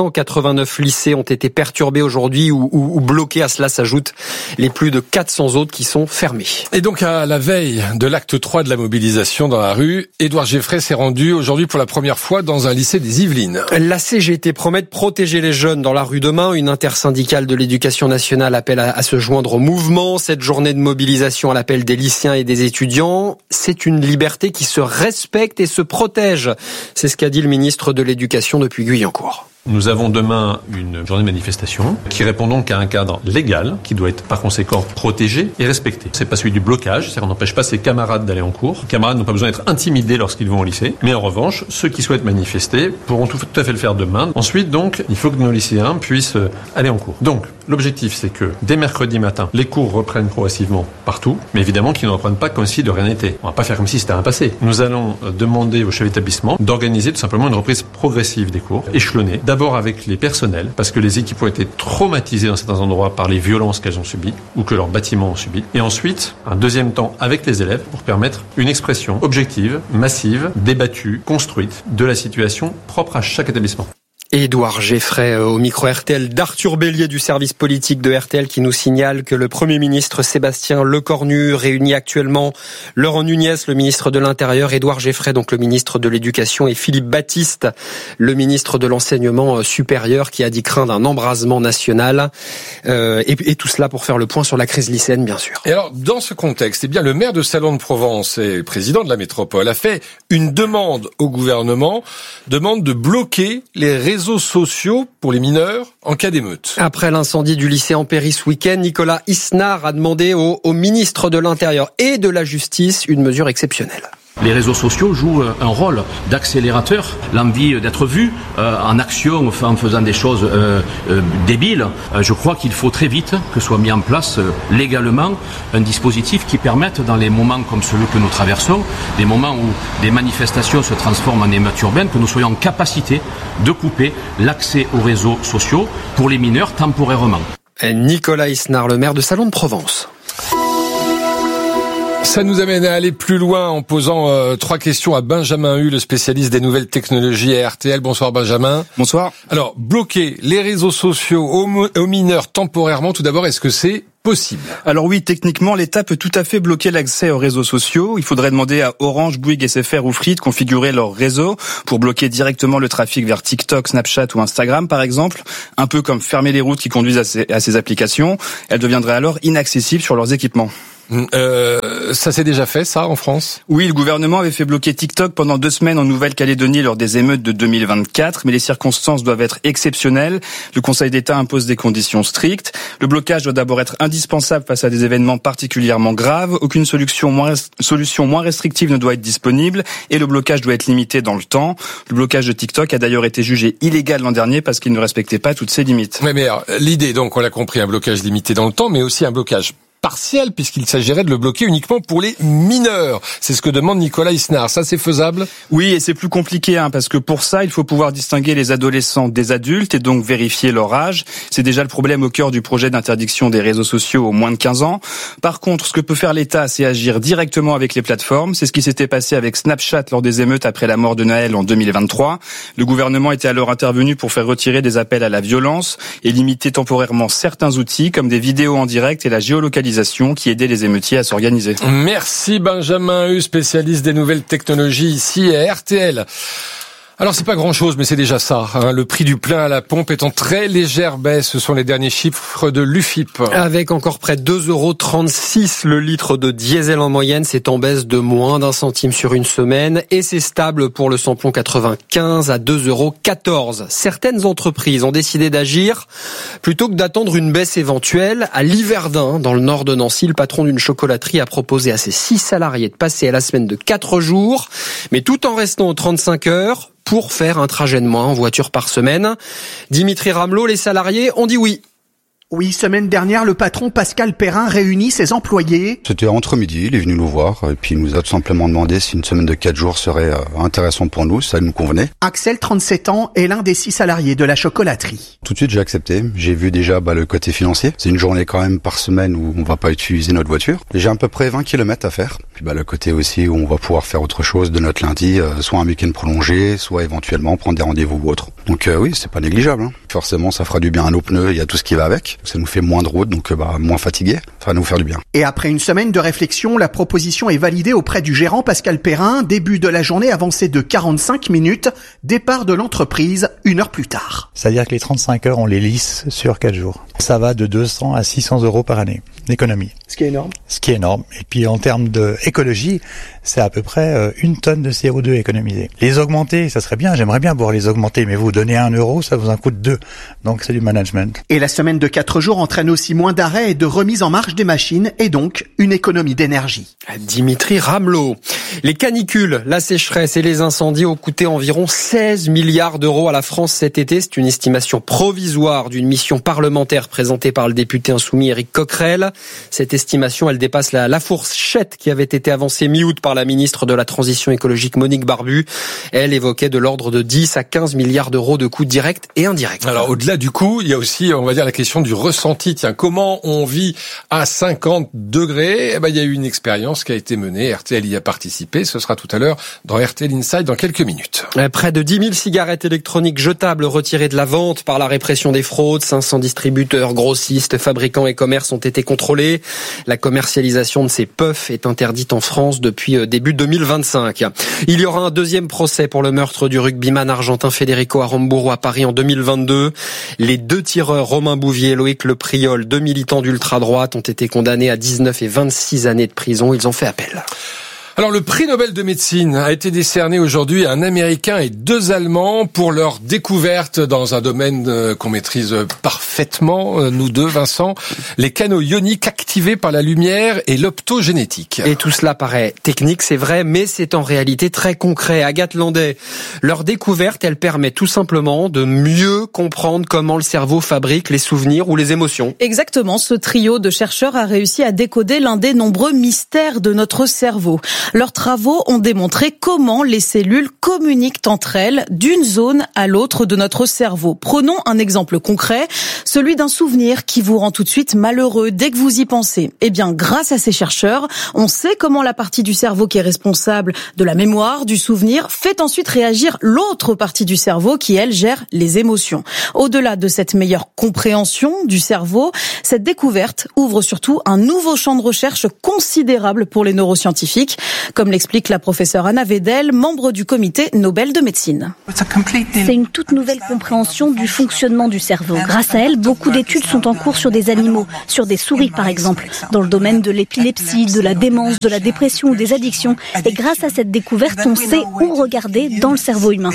589 lycées ont été perturbés aujourd'hui ou bloqués. À cela s'ajoutent les plus de 400 autres qui sont fermés. Et donc à la veille de l'acte 3 de la mobilisation dans la rue, Édouard Geffray s'est rendu aujourd'hui pour la première fois dans un lycée des Yvelines. La CGT promet de protéger les jeunes dans la rue demain. Une intersyndicale de l'éducation nationale appelle à se joindre au mouvement. Cette journée de mobilisation à l'appel des lycéens et des étudiants, c'est une liberté qui se respecte et se protège. C'est ce qu'a dit le ministre de l'Éducation depuis Guyancourt. Nous avons demain une journée de manifestation qui répond donc à un cadre légal qui doit être par conséquent protégé et respecté. C'est pas celui du blocage, c'est-à-dire qu'on n'empêche pas ses camarades d'aller en cours. Les camarades n'ont pas besoin d'être intimidés lorsqu'ils vont au lycée. Mais en revanche, ceux qui souhaitent manifester pourront tout à fait le faire demain. Ensuite donc, il faut que nos lycéens puissent aller en cours. Donc, l'objectif c'est que dès mercredi matin, les cours reprennent progressivement partout, mais évidemment qu'ils ne reprennent pas comme si de rien n'était. On va pas faire comme si c'était un passé. Nous allons demander au chef d'établissement d'organiser tout simplement une reprise progressive des cours, échelonnée. D'abord avec les personnels, parce que les équipes ont été traumatisées dans certains endroits par les violences qu'elles ont subies ou que leurs bâtiments ont subies. Et ensuite, un deuxième temps avec les élèves pour permettre une expression objective, massive, débattue, construite de la situation propre à chaque établissement. Édouard Geffray au micro RTL d'Arthur Bélier du service politique de RTL qui nous signale que le Premier ministre Sébastien Lecornu réunit actuellement Laurent Nunez, le ministre de l'Intérieur, Édouard Geffray, donc le ministre de l'Éducation, et Philippe Baptiste, le ministre de l'Enseignement supérieur, qui a dit craindre un embrasement national. Et tout cela pour faire le point sur la crise lycéenne, bien sûr. Et alors, dans ce contexte, le maire de Salon-de-Provence et président de la métropole a fait une demande au gouvernement, demande de bloquer les réseaux sociaux pour les mineurs en cas d'émeute. Après l'incendie du lycée Ampéry ce week-end, Nicolas Isnard a demandé au ministre de l'Intérieur et de la Justice une mesure exceptionnelle. Les réseaux sociaux jouent un rôle d'accélérateur, l'envie d'être vu en action, en faisant des choses débiles. Je crois qu'il faut très vite que soit mis en place légalement un dispositif qui permette, dans les moments comme celui que nous traversons, des moments où des manifestations se transforment en émeutes urbaines, que nous soyons en capacité de couper l'accès aux réseaux sociaux pour les mineurs temporairement. Nicolas Isnard, le maire de Salon-de-Provence. Ça nous amène à aller plus loin en posant 3 questions à Benjamin Hu, le spécialiste des nouvelles technologies à RTL. Bonsoir Benjamin. Bonsoir. Alors, bloquer les réseaux sociaux aux mineurs temporairement, tout d'abord, est-ce que c'est possible? Alors oui, techniquement, l'État peut tout à fait bloquer l'accès aux réseaux sociaux. Il faudrait demander à Orange, Bouygues, SFR ou Free de configurer leur réseau pour bloquer directement le trafic vers TikTok, Snapchat ou Instagram, par exemple. Un peu comme fermer les routes qui conduisent à ces applications. Elles deviendraient alors inaccessibles sur leurs équipements. Ça s'est déjà fait, ça, en France? Oui, le gouvernement avait fait bloquer TikTok pendant 2 semaines en Nouvelle-Calédonie lors des émeutes de 2024, mais les circonstances doivent être exceptionnelles. Le Conseil d'État impose des conditions strictes. Le blocage doit d'abord être indispensable face à des événements particulièrement graves. Aucune solution moins restrictive ne doit être disponible et le blocage doit être limité dans le temps. Le blocage de TikTok a d'ailleurs été jugé illégal l'an dernier parce qu'il ne respectait pas toutes ses limites. Mais alors, l'idée, donc, on l'a compris, un blocage limité dans le temps, mais aussi un blocage partiel, puisqu'il s'agirait de le bloquer uniquement pour les mineurs. C'est ce que demande Nicolas Isnard. Ça, c'est faisable? Oui, et c'est plus compliqué, parce que pour ça, il faut pouvoir distinguer les adolescents des adultes et donc vérifier leur âge. C'est déjà le problème au cœur du projet d'interdiction des réseaux sociaux aux moins de 15 ans. Par contre, ce que peut faire l'État, c'est agir directement avec les plateformes. C'est ce qui s'était passé avec Snapchat lors des émeutes après la mort de Naël en 2023. Le gouvernement était alors intervenu pour faire retirer des appels à la violence et limiter temporairement certains outils comme des vidéos en direct et la géolocalisation qui aidait les émeutiers à s'organiser. Merci Benjamin Hu, spécialiste des nouvelles technologies ici à RTL. Alors c'est pas grand-chose, mais c'est déjà ça. Le prix du plein à la pompe est en très légère baisse. Ce sont les derniers chiffres de l'UFIP. Avec encore près de 2,36 € le litre de diesel en moyenne, c'est en baisse de moins d'1 centime sur une semaine. Et c'est stable pour le samplon 95 à 2,14 €. Certaines entreprises ont décidé d'agir plutôt que d'attendre une baisse éventuelle. À Liverdun, dans le nord de Nancy, le patron d'une chocolaterie a proposé à ses 6 salariés de passer à la semaine de 4 jours, mais tout en restant aux 35 heures. Pour faire un trajet de moins en voiture par semaine. Dimitri Ramelot, les salariés ont dit oui. Oui, semaine dernière, le patron Pascal Perrin réunit ses employés. C'était entre midi, il est venu nous voir et puis il nous a tout simplement demandé si une semaine de 4 jours serait intéressante pour nous, ça nous convenait. Axel, 37 ans, est l'un des 6 salariés de la chocolaterie. Tout de suite, j'ai accepté. J'ai vu déjà le côté financier. C'est une journée quand même par semaine où on va pas utiliser notre voiture. J'ai à peu près 20 km à faire. Puis le côté aussi où on va pouvoir faire autre chose de notre lundi, soit un week-end prolongé, soit éventuellement prendre des rendez-vous ou autre. Donc oui, c'est pas négligeable. Forcément, ça fera du bien à nos pneus, il y a tout ce qui va avec. Ça nous fait moins de route, donc moins fatigué. Ça va nous faire du bien. Et après une semaine de réflexion, la proposition est validée auprès du gérant Pascal Perrin. Début de la journée avancée de 45 minutes. Départ de l'entreprise 1 heure plus tard. C'est-à-dire que les 35 heures, on les lisse sur 4 jours. Ça va de 200 à 600 € par année d'économie. Ce qui est énorme. Ce qui est énorme. Et puis en termes d'écologie, c'est à peu près 1 tonne de CO2 économisée. Les augmenter, ça serait bien. J'aimerais bien pouvoir les augmenter. Mais vous donnez 1 €, ça vous en coûte 2. Donc c'est du management. Et la semaine de 4 jours entraîne aussi moins d'arrêts et de remise en marche des machines et donc une économie d'énergie. Dimitri Ramelot. Les canicules, la sécheresse et les incendies ont coûté environ 16 milliards d'euros à la France cet été. C'est une estimation provisoire d'une mission parlementaire présentée par le député insoumis Éric Coquerel. Cette estimation, elle dépasse la fourchette qui avait été avancée mi-août par la ministre de la Transition écologique Monique Barbu. Elle évoquait de l'ordre de 10 à 15 milliards d'euros de coûts directs et indirects. Alors au-delà du coût, il y a aussi, on va dire, la question du ressenti. Tiens, comment on vit à 50 degrés? Il y a eu une expérience qui a été menée. RTL y a participé. anticipée. Ce sera tout à l'heure dans RTL Inside dans quelques minutes. Près de 10 000 cigarettes électroniques jetables retirées de la vente par la répression des fraudes. 500 distributeurs, grossistes, fabricants et commerces ont été contrôlés. La commercialisation de ces puffs est interdite en France depuis début 2025. Il y aura un deuxième procès pour le meurtre du rugbyman argentin Federico Aramburu à Paris en 2022. Les 2 tireurs, Romain Bouvier et Loïc Le Priol, 2 militants d'ultra-droite, ont été condamnés à 19 et 26 années de prison. Ils ont fait appel. Alors, le prix Nobel de médecine a été décerné aujourd'hui à un Américain et 2 Allemands pour leur découverte dans un domaine qu'on maîtrise parfaitement, nous deux, Vincent, les canaux ioniques activés par la lumière et l'optogénétique. Et tout cela paraît technique, c'est vrai, mais c'est en réalité très concret. Agathe Landais, leur découverte, elle permet tout simplement de mieux comprendre comment le cerveau fabrique les souvenirs ou les émotions. Exactement, ce trio de chercheurs a réussi à décoder l'un des nombreux mystères de notre cerveau. Leurs travaux ont démontré comment les cellules communiquent entre elles d'une zone à l'autre de notre cerveau. Prenons un exemple concret, celui d'un souvenir qui vous rend tout de suite malheureux dès que vous y pensez. Eh bien, grâce à ces chercheurs, on sait comment la partie du cerveau qui est responsable de la mémoire, du souvenir, fait ensuite réagir l'autre partie du cerveau qui, elle, gère les émotions. Au-delà de cette meilleure compréhension du cerveau, cette découverte ouvre surtout un nouveau champ de recherche considérable pour les neuroscientifiques, comme l'explique la professeure Anna Wedel, membre du comité Nobel de médecine. C'est une toute nouvelle compréhension du fonctionnement du cerveau. Grâce à elle, beaucoup d'études sont en cours sur des animaux, sur des souris par exemple, dans le domaine de l'épilepsie, de la démence, de la dépression ou des addictions. Et grâce à cette découverte, on sait où regarder dans le cerveau humain.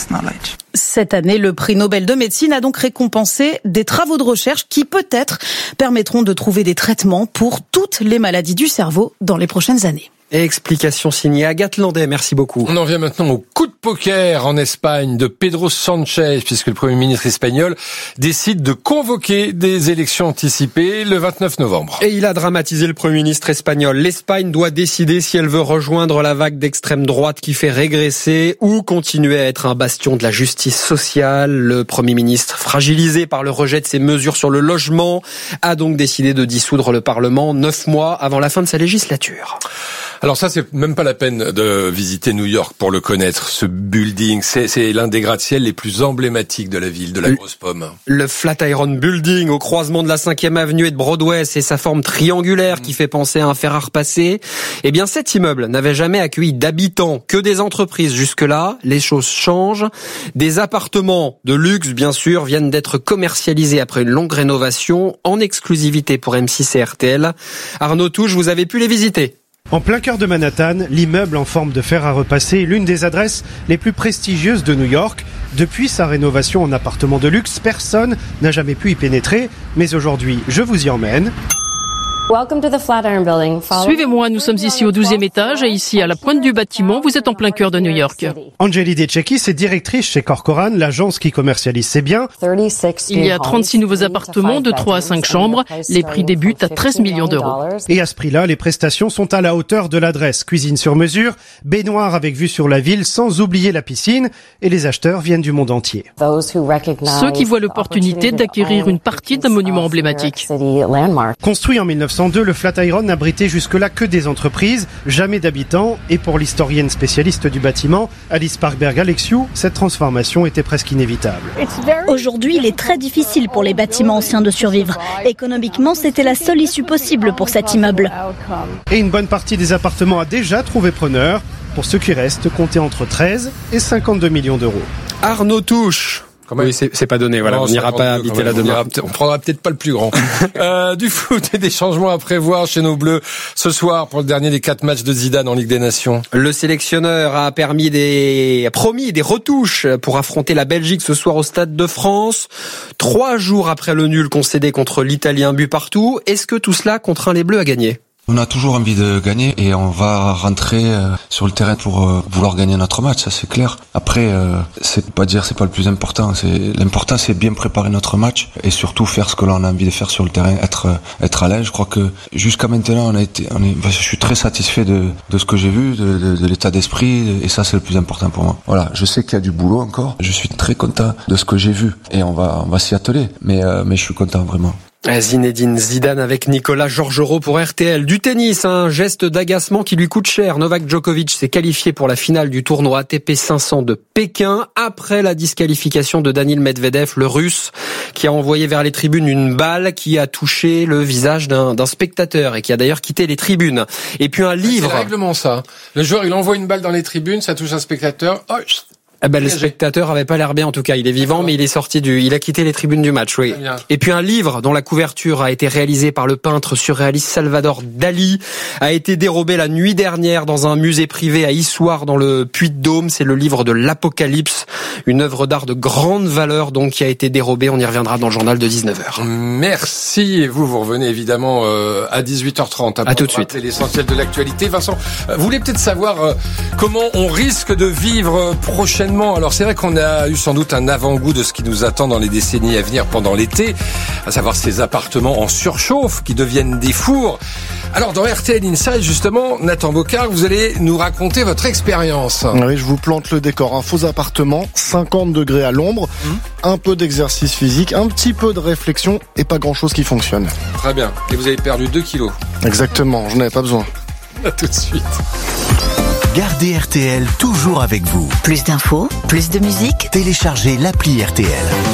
Cette année, le prix Nobel de médecine a donc récompensé des travaux de recherche qui peut-être permettront de trouver des traitements pour toutes les maladies du cerveau dans les prochaines années. Explication signée Agathe Landais, merci beaucoup. On en vient maintenant au coup de poker en Espagne de Pedro Sánchez, puisque le Premier ministre espagnol décide de convoquer des élections anticipées le 29 novembre. Et il a dramatisé le Premier ministre espagnol. L'Espagne doit décider si elle veut rejoindre la vague d'extrême droite qui fait régresser ou continuer à être un bastion de la justice sociale. Le Premier ministre, fragilisé par le rejet de ses mesures sur le logement, a donc décidé de dissoudre le Parlement 9 mois avant la fin de sa législature. Alors ça, c'est même pas la peine de visiter New York pour le connaître. Ce building, c'est l'un des gratte-ciel les plus emblématiques de la ville, de la Grosse Pomme. Le Flatiron Building, au croisement de la 5e avenue et de Broadway, c'est sa forme triangulaire qui fait penser à un fer à repasser. Eh bien, cet immeuble n'avait jamais accueilli d'habitants, que des entreprises. Jusque-là, les choses changent. Des appartements de luxe, bien sûr, viennent d'être commercialisés après une longue rénovation, en exclusivité pour M6 et RTL. Arnaud Touche, vous avez pu les visiter. En plein cœur de Manhattan, l'immeuble en forme de fer à repasser est l'une des adresses les plus prestigieuses de New York. Depuis sa rénovation en appartement de luxe, personne n'a jamais pu y pénétrer. Mais aujourd'hui, je vous y emmène. Suivez-moi, nous sommes ici au 12e étage et ici à la pointe du bâtiment, vous êtes en plein cœur de New York. Angeli Dececchi, c'est directrice chez Corcoran, l'agence qui commercialise ses biens. Il y a 36 nouveaux appartements de 3 à 5 chambres. Les prix débutent à 13 millions d'euros. Et à ce prix-là, les prestations sont à la hauteur de l'adresse. Cuisine sur mesure, baignoire avec vue sur la ville, sans oublier la piscine. Et les acheteurs viennent du monde entier. Ceux qui voient l'opportunité d'acquérir une partie d'un monument emblématique. Construit en 1902, le Flatiron n'abritait jusque-là que des entreprises, jamais d'habitants. Et pour l'historienne spécialiste du bâtiment, Alice Parkberg-Alexiou, cette transformation était presque inévitable. Aujourd'hui, il est très difficile pour les bâtiments anciens de survivre. Économiquement, c'était la seule issue possible pour cet immeuble. Et une bonne partie des appartements a déjà trouvé preneur. Pour ceux qui restent, comptez entre 13 et 52 millions d'euros. Arnaud Touche. Oui, c'est pas donné, voilà. Non, on n'ira pas habiter là demain. On prendra peut-être pas le plus grand. Du foot et des changements à prévoir chez nos Bleus ce soir pour le dernier des 4 matchs de Zidane en Ligue des Nations. Le sélectionneur a promis des retouches pour affronter la Belgique ce soir au Stade de France. 3 jours après le nul concédé contre l'Italie, un but partout. Est-ce que tout cela contraint les Bleus à gagner ? On a toujours envie de gagner et on va rentrer sur le terrain pour vouloir gagner notre match, ça c'est clair. Après, c'est pas le plus important. L'important c'est bien préparer notre match et surtout faire ce que l'on a envie de faire sur le terrain, être à l'aise. Je crois que jusqu'à maintenant je suis très satisfait de ce que j'ai vu, de l'état d'esprit et ça c'est le plus important pour moi. Voilà, je sais qu'il y a du boulot encore. Je suis très content de ce que j'ai vu et on va s'y atteler. Mais je suis content vraiment. Zinedine Zidane avec Nicolas Georgerot pour RTL. Du tennis, un geste d'agacement qui lui coûte cher. Novak Djokovic s'est qualifié pour la finale du tournoi ATP 500 de Pékin après la disqualification de Daniil Medvedev, le Russe, qui a envoyé vers les tribunes une balle qui a touché le visage d'un spectateur et qui a d'ailleurs quitté les tribunes. Et puis un livre. C'est le règlement, ça. Le joueur, il envoie une balle dans les tribunes, ça touche un spectateur. Oh, le spectateur avait pas l'air bien, en tout cas. Il est vivant, mais il a quitté les tribunes du match, oui. Et puis un livre dont la couverture a été réalisée par le peintre surréaliste Salvador Dali a été dérobé la nuit dernière dans un musée privé à Issoire dans le Puy-de-Dôme. C'est le livre de l'Apocalypse, une œuvre d'art de grande valeur, donc, qui a été dérobée. On y reviendra dans le journal de 19h. Merci. Et vous revenez évidemment à 18h30. À tout de suite. C'est l'essentiel de l'actualité. Vincent, vous voulez peut-être savoir comment on risque de vivre prochainement. Alors c'est vrai qu'on a eu sans doute un avant-goût de ce qui nous attend dans les décennies à venir pendant l'été, à savoir ces appartements en surchauffe qui deviennent des fours. Alors dans RTL Inside, justement, Nathan Bocard, vous allez nous raconter votre expérience. Oui, je vous plante le décor. Un faux appartement, 50 degrés à l'ombre, un peu d'exercice physique, un petit peu de réflexion et pas grand-chose qui fonctionne. Très bien. Et vous avez perdu 2 kilos. Exactement, je n'avais pas besoin. À tout de suite. Gardez RTL toujours avec vous. Plus d'infos, plus de musique. Téléchargez l'appli RTL.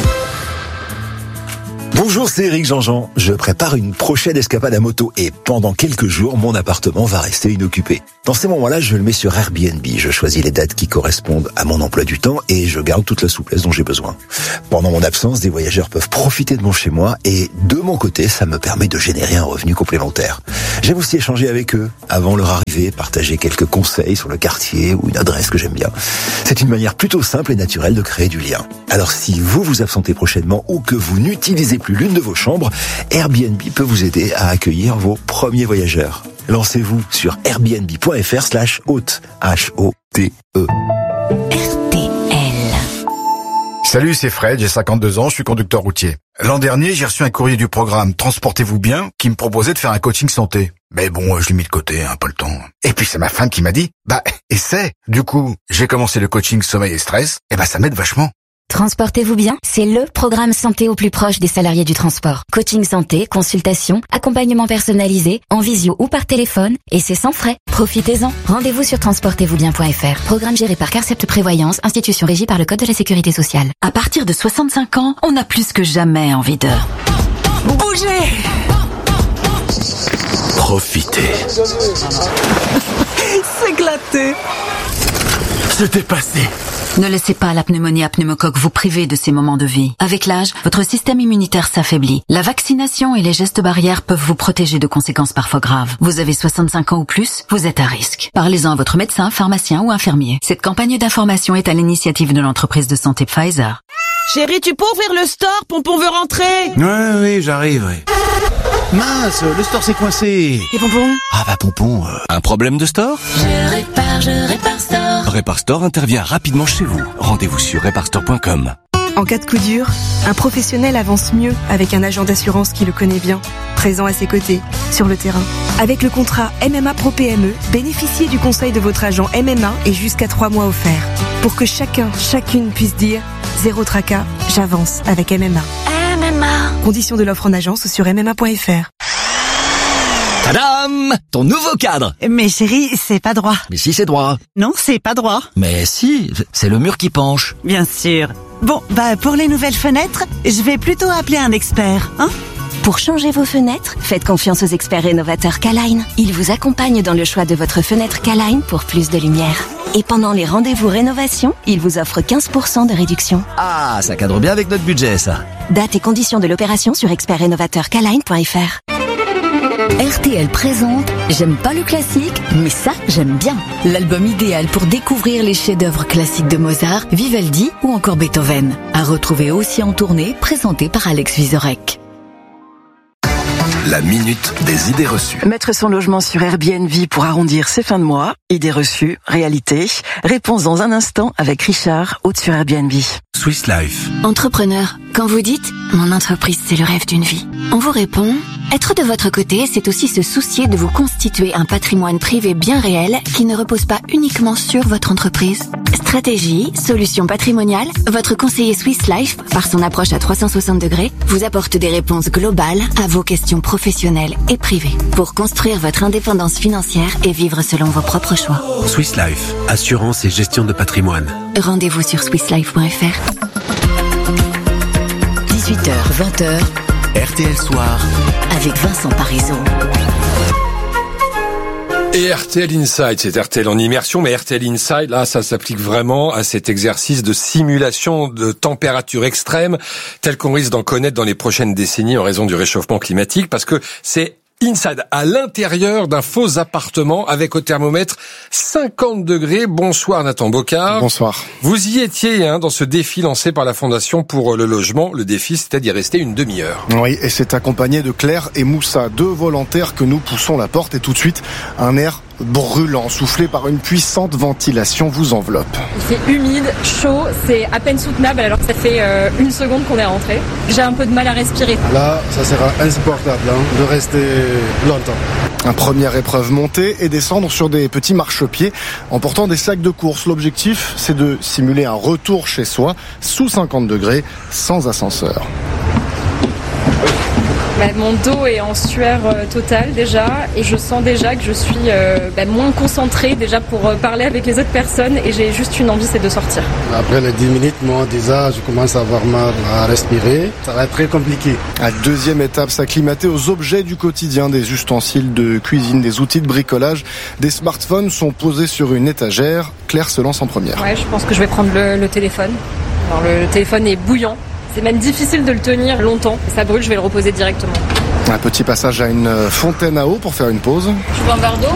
Bonjour, c'est Eric Jean-Jean. Je prépare une prochaine escapade à moto et pendant quelques jours, mon appartement va rester inoccupé. Dans ces moments-là, je le mets sur Airbnb. Je choisis les dates qui correspondent à mon emploi du temps et je garde toute la souplesse dont j'ai besoin. Pendant mon absence, des voyageurs peuvent profiter de mon chez-moi et de mon côté, ça me permet de générer un revenu complémentaire. J'aime aussi échanger avec eux avant leur arrivée, partager quelques conseils sur le quartier ou une adresse que j'aime bien. C'est une manière plutôt simple et naturelle de créer du lien. Alors si vous vous absentez prochainement ou que vous n'utilisez plus l'une de vos chambres, Airbnb peut vous aider à accueillir vos premiers voyageurs. Lancez-vous sur airbnb.fr/hôte. H-O-T-E. RTL. Salut, c'est Fred, j'ai 52 ans, je suis conducteur routier. L'an dernier, j'ai reçu un courrier du programme Transportez-vous bien qui me proposait de faire un coaching santé. Mais bon, je l'ai mis de côté, pas le temps. Et puis c'est ma femme qui m'a dit, essaie. Du coup, j'ai commencé le coaching sommeil et stress, et ça m'aide vachement. Transportez-vous bien, c'est le programme santé au plus proche des salariés du transport. Coaching santé, consultation, accompagnement personnalisé, en visio ou par téléphone, et c'est sans frais. Profitez-en. Rendez-vous sur transportezvousbien.fr. Programme géré par Carcept Prévoyance, institution régie par le Code de la Sécurité sociale. À partir de 65 ans, on a plus que jamais envie de bouger. Profitez. S'éclater. Se dépasser. Ne laissez pas la pneumonie à pneumocoque vous priver de ces moments de vie. Avec l'âge, votre système immunitaire s'affaiblit. La vaccination et les gestes barrières peuvent vous protéger de conséquences parfois graves. Vous avez 65 ans ou plus, vous êtes à risque. Parlez-en à votre médecin, pharmacien ou infirmier. Cette campagne d'information est à l'initiative de l'entreprise de santé Pfizer. Chérie, tu peux ouvrir le store? Pompon veut rentrer. Oui, j'arriverai. Mince, le store s'est coincé. Et Pompon? Pompon, un problème de store? Je répare store. Répar Store intervient rapidement chez vous. Rendez-vous sur reparstore.com. En cas de coup dur, un professionnel avance mieux avec un agent d'assurance qui le connaît bien, présent à ses côtés, sur le terrain. Avec le contrat MMA Pro PME, bénéficiez du conseil de votre agent MMA et jusqu'à 3 mois offerts. Pour que chacune puisse dire « Zéro tracas, j'avance avec MMA ». MMA. Conditions de l'offre en agence ou sur MMA.fr. Tadam! Ton nouveau cadre! Mais chérie, c'est pas droit. Mais si, c'est droit. Non, c'est pas droit. Mais si, c'est le mur qui penche. Bien sûr. Bon, pour les nouvelles fenêtres, je vais plutôt appeler un expert, hein? Pour changer vos fenêtres, faites confiance aux experts rénovateurs K-Line. Ils vous accompagnent dans le choix de votre fenêtre K-Line pour plus de lumière. Et pendant les rendez-vous rénovation, ils vous offrent 15% de réduction. Ah, ça cadre bien avec notre budget, ça. Date et conditions de l'opération sur expertrénovateurkline.fr. RTL présente J'aime pas le classique, mais ça, j'aime bien. L'album idéal pour découvrir les chefs-d'œuvre classiques de Mozart, Vivaldi ou encore Beethoven. À retrouver aussi en tournée, présenté par Alex Vizorek. La minute des idées reçues. Mettre son logement sur Airbnb pour arrondir ses fins de mois. Idées reçues, réalité. Réponse dans un instant avec Richard, hôte sur Airbnb. Swiss Life. Entrepreneur, quand vous dites « Mon entreprise, c'est le rêve d'une vie », on vous répond « Être de votre côté, c'est aussi se soucier de vous constituer un patrimoine privé bien réel qui ne repose pas uniquement sur votre entreprise. Stratégie, solutions patrimoniales, votre conseiller Swiss Life, par son approche à 360 degrés, vous apporte des réponses globales à vos questions professionnelles et privées pour construire votre indépendance financière et vivre selon vos propres choix. Swiss Life, assurance et gestion de patrimoine. Rendez-vous sur swisslife.fr. 18h, 20h, RTL Soir, avec Vincent Parisot. Et RTL Inside, c'est RTL en immersion, mais RTL Inside, là, ça s'applique vraiment à cet exercice de simulation de température extrême, tel qu'on risque d'en connaître dans les prochaines décennies en raison du réchauffement climatique, parce que c'est Inside, à l'intérieur d'un faux appartement avec au thermomètre 50 degrés. Bonsoir Nathan Bocard. Bonsoir. Vous y étiez dans ce défi lancé par la Fondation pour le logement. Le défi, c'était d'y rester une demi-heure. Oui, et c'est accompagné de Claire et Moussa, 2 volontaires que nous poussons la porte et tout de suite, un air brûlant, soufflé par une puissante ventilation vous enveloppe. Il fait humide, chaud, c'est à peine soutenable alors que ça fait 1 seconde qu'on est rentré. J'ai un peu de mal à respirer. Là, ça sera insupportable de rester longtemps. Un première épreuve montée et descendre sur des petits marchepieds en portant des sacs de course. L'objectif, c'est de simuler un retour chez soi sous 50 degrés, sans ascenseur. Mon dos est en sueur totale déjà et je sens déjà que je suis moins concentrée déjà pour parler avec les autres personnes et j'ai juste une envie, c'est de sortir. Après les 10 minutes, moi déjà je commence à avoir mal à respirer, ça va être très compliqué. La deuxième étape, s'acclimater aux objets du quotidien, des ustensiles de cuisine, des outils de bricolage, des smartphones sont posés sur une étagère. Claire se lance en première. Ouais, je pense que je vais prendre le téléphone. Alors, le téléphone est bouillant. C'est même difficile de le tenir longtemps. Ça brûle, je vais le reposer directement. Un petit passage à une fontaine à eau pour faire une pause. Tu veux un verre d'eau ?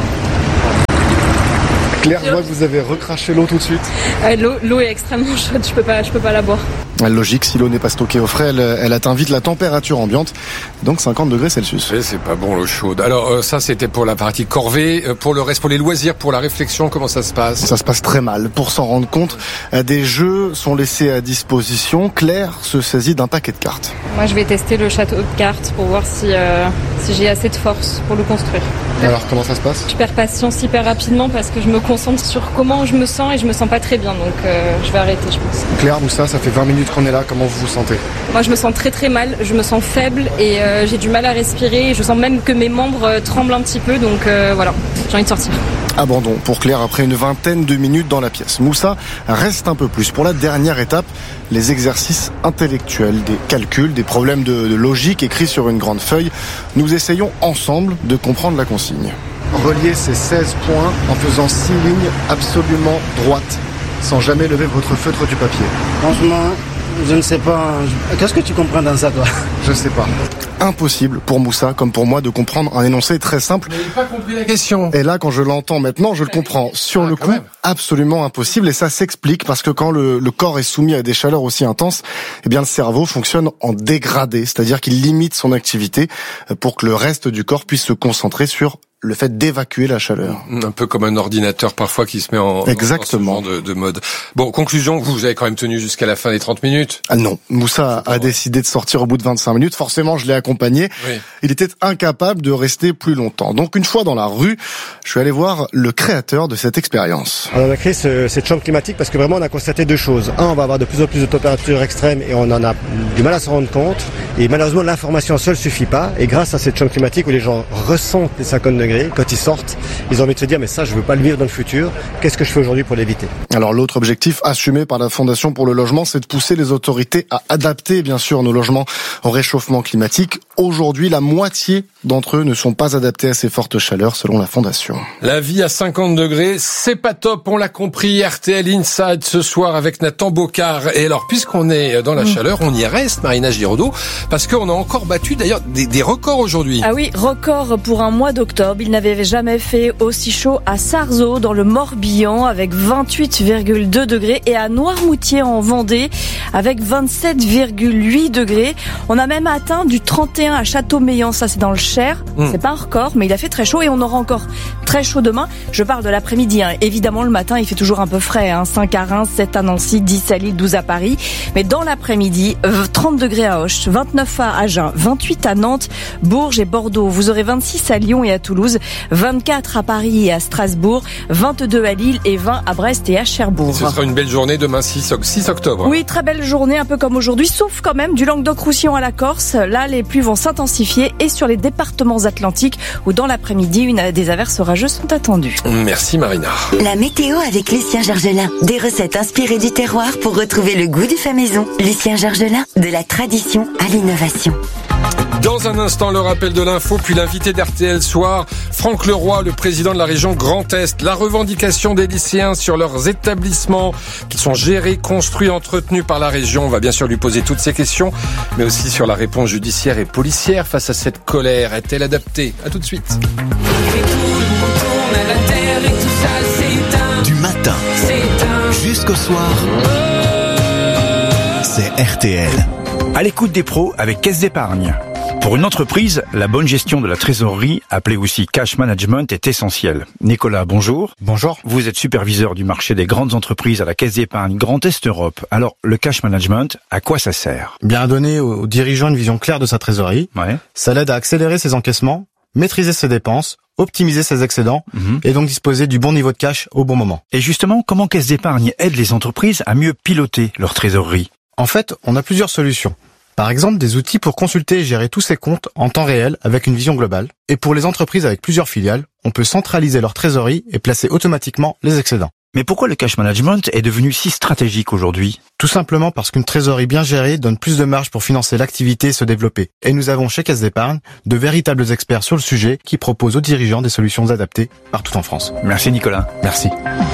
Claire, je vois que vous avez recraché l'eau tout de suite. L'eau est extrêmement chaude, je peux pas la boire. Logique, si l'eau n'est pas stockée au frais, elle atteint vite la température ambiante, donc 50 degrés Celsius. Et c'est pas bon l'eau chaude. Alors ça c'était pour la partie corvée, pour le reste, pour les loisirs, pour la réflexion, comment ça se passe ? Ça se passe très mal. Pour s'en rendre compte, des jeux sont laissés à disposition. Claire se saisit d'un paquet de cartes. Moi je vais tester le château de cartes pour voir si j'ai assez de force pour le construire. Alors comment ça se passe ? Je perds patience hyper rapidement parce que je me concentre sur comment je me sens et je me sens pas très bien, donc je vais arrêter je pense. Claire, Moussa, ça fait 20 minutes qu'on est là, comment vous vous sentez ? Moi je me sens très très mal, je me sens faible et j'ai du mal à respirer, je sens même que mes membres tremblent un petit peu, donc voilà, j'ai envie de sortir. Abandon pour Claire après une vingtaine de minutes dans la pièce. Moussa reste un peu plus. Pour la dernière étape, les exercices intellectuels, des calculs, des problèmes de logique écrits sur une grande feuille. Nous essayons ensemble de comprendre la consigne. Reliez ces 16 points en faisant 6 lignes absolument droites, sans jamais lever votre feutre du papier. Franchement, je ne sais pas. Qu'est-ce que tu comprends dans ça, toi ? Je sais pas. Impossible pour Moussa, comme pour moi, de comprendre un énoncé très simple. Mais il n'a pas compris la question. Et là, quand je l'entends maintenant, je le comprends. Sur le coup, absolument impossible. Et ça s'explique parce que quand le corps est soumis à des chaleurs aussi intenses, eh bien, le cerveau fonctionne en dégradé. C'est-à-dire qu'il limite son activité pour que le reste du corps puisse se concentrer sur le fait d'évacuer la chaleur. Un peu comme un ordinateur parfois qui se met en exactement de mode. Bon, conclusion, vous avez quand même tenu jusqu'à la fin des 30 minutes. Ah non, Moussa a décidé de sortir au bout de 25 minutes. Forcément, je l'ai accompagné. Oui. Il était incapable de rester plus longtemps. Donc une fois dans la rue, je suis allé voir le créateur de cette expérience. On a créé cette chambre climatique parce que vraiment on a constaté 2 choses. Un, on va avoir de plus en plus de températures extrêmes et on en a du mal à se rendre compte. Et malheureusement, l'information seule suffit pas. Et grâce à cette chambre climatique où les gens ressentent les 50 degrés, quand ils sortent, ils ont envie de se dire mais ça je veux pas le vivre dans le futur, qu'est-ce que je fais aujourd'hui pour l'éviter ? Alors l'autre objectif assumé par la Fondation pour le logement, c'est de pousser les autorités à adapter bien sûr nos logements au réchauffement climatique. Aujourd'hui, la moitié d'entre eux ne sont pas adaptés à ces fortes chaleurs selon la Fondation. La vie à 50 degrés, c'est pas top, on l'a compris. RTL Inside ce soir avec Nathan Bocard. Et alors puisqu'on est dans la chaleur, on y reste, Marina Giraudot, parce qu'on a encore battu d'ailleurs des records aujourd'hui. Ah oui, record pour un mois d'octobre. Il n'avait jamais fait aussi chaud à Sarzeau dans le Morbihan avec 28,2 degrés et à Noirmoutier en Vendée avec 27,8 degrés. On a même atteint du 31 à Châteaumeillan, ça c'est dans le Cher. C'est pas un record, mais il a fait très chaud et on aura encore très chaud demain. Je parle de l'après-midi. Évidemment, le matin, il fait toujours un peu frais. 5 à Reims, 7 à Nancy, 10 à Lille, 12 à Paris. Mais dans l'après-midi, 30 degrés à Auch, 29 à Agen, 28 à Nantes, Bourges et Bordeaux. Vous aurez 26 à Lyon et à Toulouse. Toulouse, 24 à Paris et à Strasbourg, 22 à Lille et 20 à Brest et à Cherbourg. Ce sera une belle journée demain 6 octobre. Oui, très belle journée, un peu comme aujourd'hui, sauf quand même du Languedoc-Roussillon à la Corse. Là, les pluies vont s'intensifier et sur les départements atlantiques où dans l'après-midi, des averses orageuses sont attendues. Merci Marina. La météo avec Lucien Georgelin. Des recettes inspirées du terroir pour retrouver le goût du fait maison. Lucien Georgelin, de la tradition à l'innovation. Dans un instant, le rappel de l'info, puis l'invité d'RTL Soir, Franck Leroy, le président de la région Grand Est. La revendication des lycéens sur leurs établissements qui sont gérés, construits, entretenus par la région. On va bien sûr lui poser toutes ces questions, mais aussi sur la réponse judiciaire et policière face à cette colère. Est-elle adaptée? À tout de suite. Du matin jusqu'au soir, c'est RTL. À l'écoute des pros avec Caisse d'Épargne. Pour une entreprise, la bonne gestion de la trésorerie, appelée aussi cash management, est essentielle. Nicolas, bonjour. Bonjour. Vous êtes superviseur du marché des grandes entreprises à la Caisse d'Épargne Grand Est Europe. Alors, le cash management, à quoi ça sert? Bien à donner aux dirigeants une vision claire de sa trésorerie. Ouais. Ça l'aide à accélérer ses encaissements, maîtriser ses dépenses, optimiser ses excédents et donc disposer du bon niveau de cash au bon moment. Et justement, comment Caisse d'Épargne aide les entreprises à mieux piloter leur trésorerie? En fait, on a plusieurs solutions. Par exemple, des outils pour consulter et gérer tous ses comptes en temps réel avec une vision globale. Et pour les entreprises avec plusieurs filiales, on peut centraliser leur trésorerie et placer automatiquement les excédents. Mais pourquoi le cash management est devenu si stratégique aujourd'hui? Tout simplement parce qu'une trésorerie bien gérée donne plus de marge pour financer l'activité et se développer. Et nous avons chez Caisse d'Épargne de véritables experts sur le sujet qui proposent aux dirigeants des solutions adaptées partout en France. Merci Nicolas. Merci.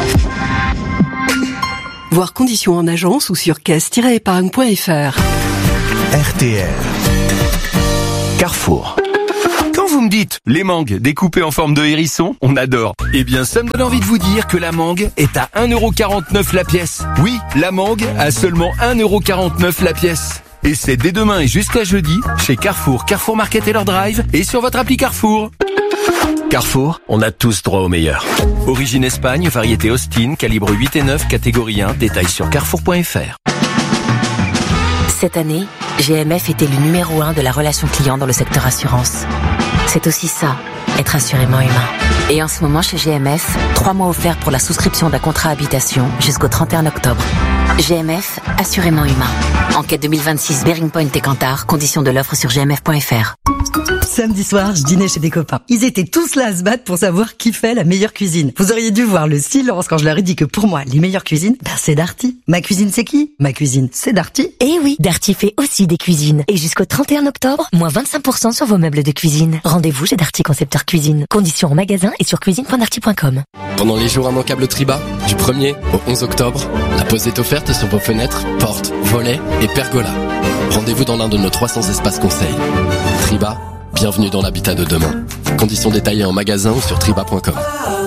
Voir conditions en agence ou sur caisse-épargne.fr. RTL. Carrefour. Quand vous me dites les mangues découpées en forme de hérisson, on adore. Eh bien, ça me donne envie de vous dire que la mangue est à 1,49€ la pièce. Oui, la mangue à seulement 1,49€ la pièce. Et c'est dès demain et jusqu'à jeudi chez Carrefour, Carrefour Market et leur drive et sur votre appli Carrefour. Carrefour, on a tous droit au meilleur. Origine Espagne, variété Austin, calibre 8 et 9, catégorie 1, détail sur carrefour.fr. Cette année, GMF était le numéro 1 de la relation client dans le secteur assurance. C'est aussi ça, être assurément humain. Et en ce moment chez GMF, 3 mois offerts pour la souscription d'un contrat habitation jusqu'au 31 octobre. GMF, assurément humain. Enquête 2026 Bearing Point et Kantar, conditions de l'offre sur gmf.fr. Samedi soir, je dînais chez des copains. Ils étaient tous là à se battre pour savoir qui fait la meilleure cuisine. Vous auriez dû voir le silence quand je leur ai dit que pour moi, les meilleures cuisines, c'est Darty. Ma cuisine, c'est qui? Ma cuisine, c'est Darty. Eh oui, Darty fait aussi des cuisines. Et jusqu'au 31 octobre, moins 25% sur vos meubles de cuisine. Rendez-vous chez Darty Concepteur Cuisine. Conditions en magasin et sur cuisine.darty.com. Pendant les jours immanquables Triba, du 1er au 11 octobre, la pause est offerte sur vos fenêtres, portes, volets et pergolas. Rendez-vous dans l'un de nos 300 espaces conseils. Triba, bienvenue dans l'habitat de demain. Conditions détaillées en magasin ou sur triba.com.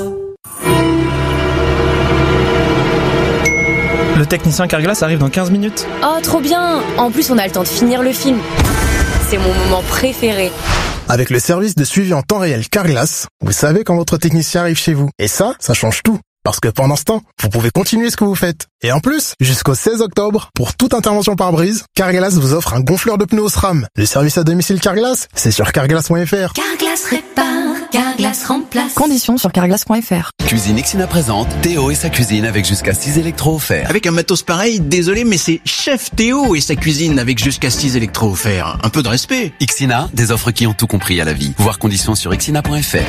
Le technicien Carglass arrive dans 15 minutes. Oh, trop bien! En plus, on a le temps de finir le film. C'est mon moment préféré. Avec le service de suivi en temps réel Carglass, vous savez quand votre technicien arrive chez vous. Et ça change tout. Parce que pendant ce temps, vous pouvez continuer ce que vous faites. Et en plus, jusqu'au 16 octobre, pour toute intervention par brise, Carglass vous offre un gonfleur de pneus au SRAM. Le service à domicile Carglass, c'est sur carglass.fr. Carglass répare, Carglass remplace. Conditions sur carglass.fr. Cuisine Xina présente Théo et sa cuisine avec jusqu'à 6 électros offerts. Avec un matos pareil, désolé, mais c'est Chef Théo et sa cuisine avec jusqu'à 6 électros offerts. Un peu de respect. Xina, des offres qui ont tout compris à la vie. Voir conditions sur xina.fr.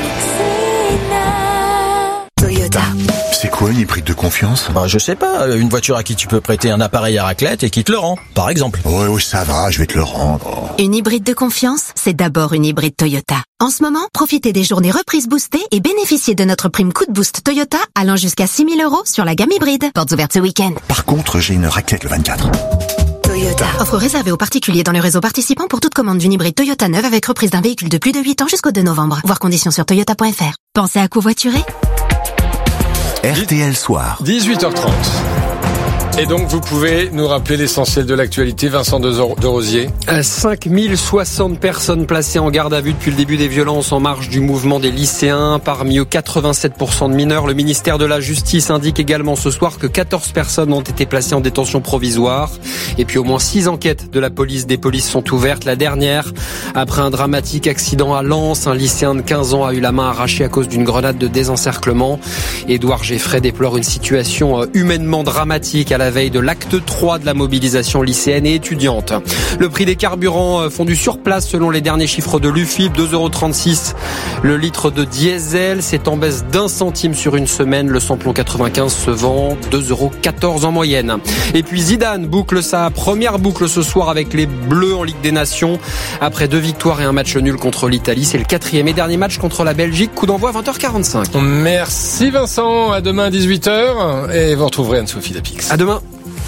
Toyota. C'est quoi une hybride de confiance? Je sais pas, une voiture à qui tu peux prêter un appareil à raclette et qui te le rend, par exemple. Ouais, ça va, je vais te le rendre. Une hybride de confiance, c'est d'abord une hybride Toyota. En ce moment, profitez des journées reprises boostées et bénéficiez de notre prime coup de boost Toyota allant jusqu'à 6 000 € sur la gamme hybride. Portes ouvertes ce week-end. Par contre, j'ai une raclette le 24. Toyota. Offre réservée aux particuliers dans le réseau participant pour toute commande d'une hybride Toyota neuve avec reprise d'un véhicule de plus de 8 ans jusqu'au 2 novembre. Voir conditions sur toyota.fr. Pensez à covoiturer? RTL Soir. 18h30. Et donc, vous pouvez nous rappeler l'essentiel de l'actualité, Vincent de Rosier. 5060 personnes placées en garde à vue depuis le début des violences en marge du mouvement des lycéens. Parmi eux, 87% de mineurs. Le ministère de la Justice indique également ce soir que 14 personnes ont été placées en détention provisoire. Et puis au moins 6 enquêtes de la police des polices sont ouvertes. La dernière, après un dramatique accident à Lens, un lycéen de 15 ans a eu la main arrachée à cause d'une grenade de désencerclement. Édouard Geffray déplore une situation humainement dramatique à la veille de l'acte 3 de la mobilisation lycéenne et étudiante. Le prix des carburants fondu sur place selon les derniers chiffres de l'UFIP, 2,36 € le litre de diesel, c'est en baisse d'1 centime sur une semaine. Le samplon 95 se vend 2,14 € en moyenne. Et puis Zidane boucle sa première boucle ce soir avec les Bleus en Ligue des Nations. Après 2 victoires et un match nul contre l'Italie, c'est le 4e et dernier match contre la Belgique. Coup d'envoi 20h45. Merci Vincent, à demain 18h et vous retrouverez Anne-Sophie Lapix. À demain.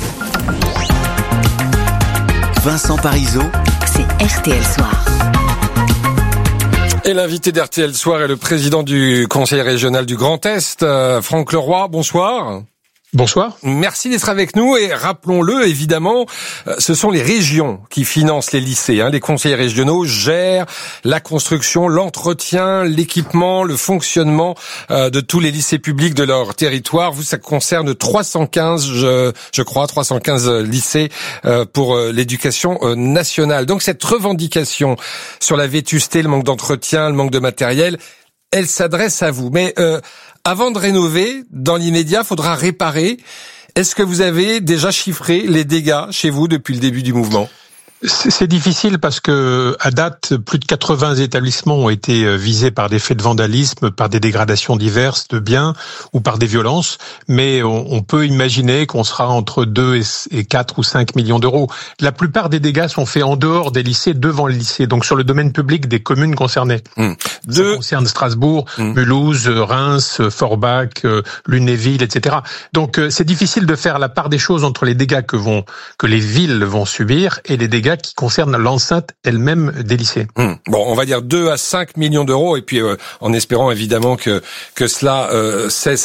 Vincent Parisot, c'est RTL Soir. Et l'invité d'RTL Soir est le président du Conseil régional du Grand Est, Franck Leroy. Bonsoir. Bonsoir. Merci d'être avec nous et rappelons-le, évidemment, ce sont les régions qui financent les lycées. Les conseils régionaux gèrent la construction, l'entretien, l'équipement, le fonctionnement de tous les lycées publics de leur territoire. Vous, ça concerne 315, je crois, 315 lycées pour l'éducation nationale. Donc cette revendication sur la vétusté, le manque d'entretien, le manque de matériel, elle s'adresse à vous. Mais avant de rénover, dans l'immédiat, faudra réparer. Est-ce que vous avez déjà chiffré les dégâts chez vous depuis le début du mouvement ? C'est difficile parce que, à date, plus de 80 établissements ont été visés par des faits de vandalisme, par des dégradations diverses de biens ou par des violences. Mais on peut imaginer qu'on sera entre 2 et 4 ou 5 millions d'euros. La plupart des dégâts sont faits en dehors des lycées, devant les lycées, donc sur le domaine public des communes concernées. Ça concerne Strasbourg, Mulhouse, Reims, Forbach, Lunéville, etc. Donc c'est difficile de faire la part des choses entre les dégâts que les villes vont subir et les dégâts qui concernent l'enceinte elle-même des lycées. Bon, on va dire 2 à 5 millions d'euros et puis en espérant évidemment que cela cesse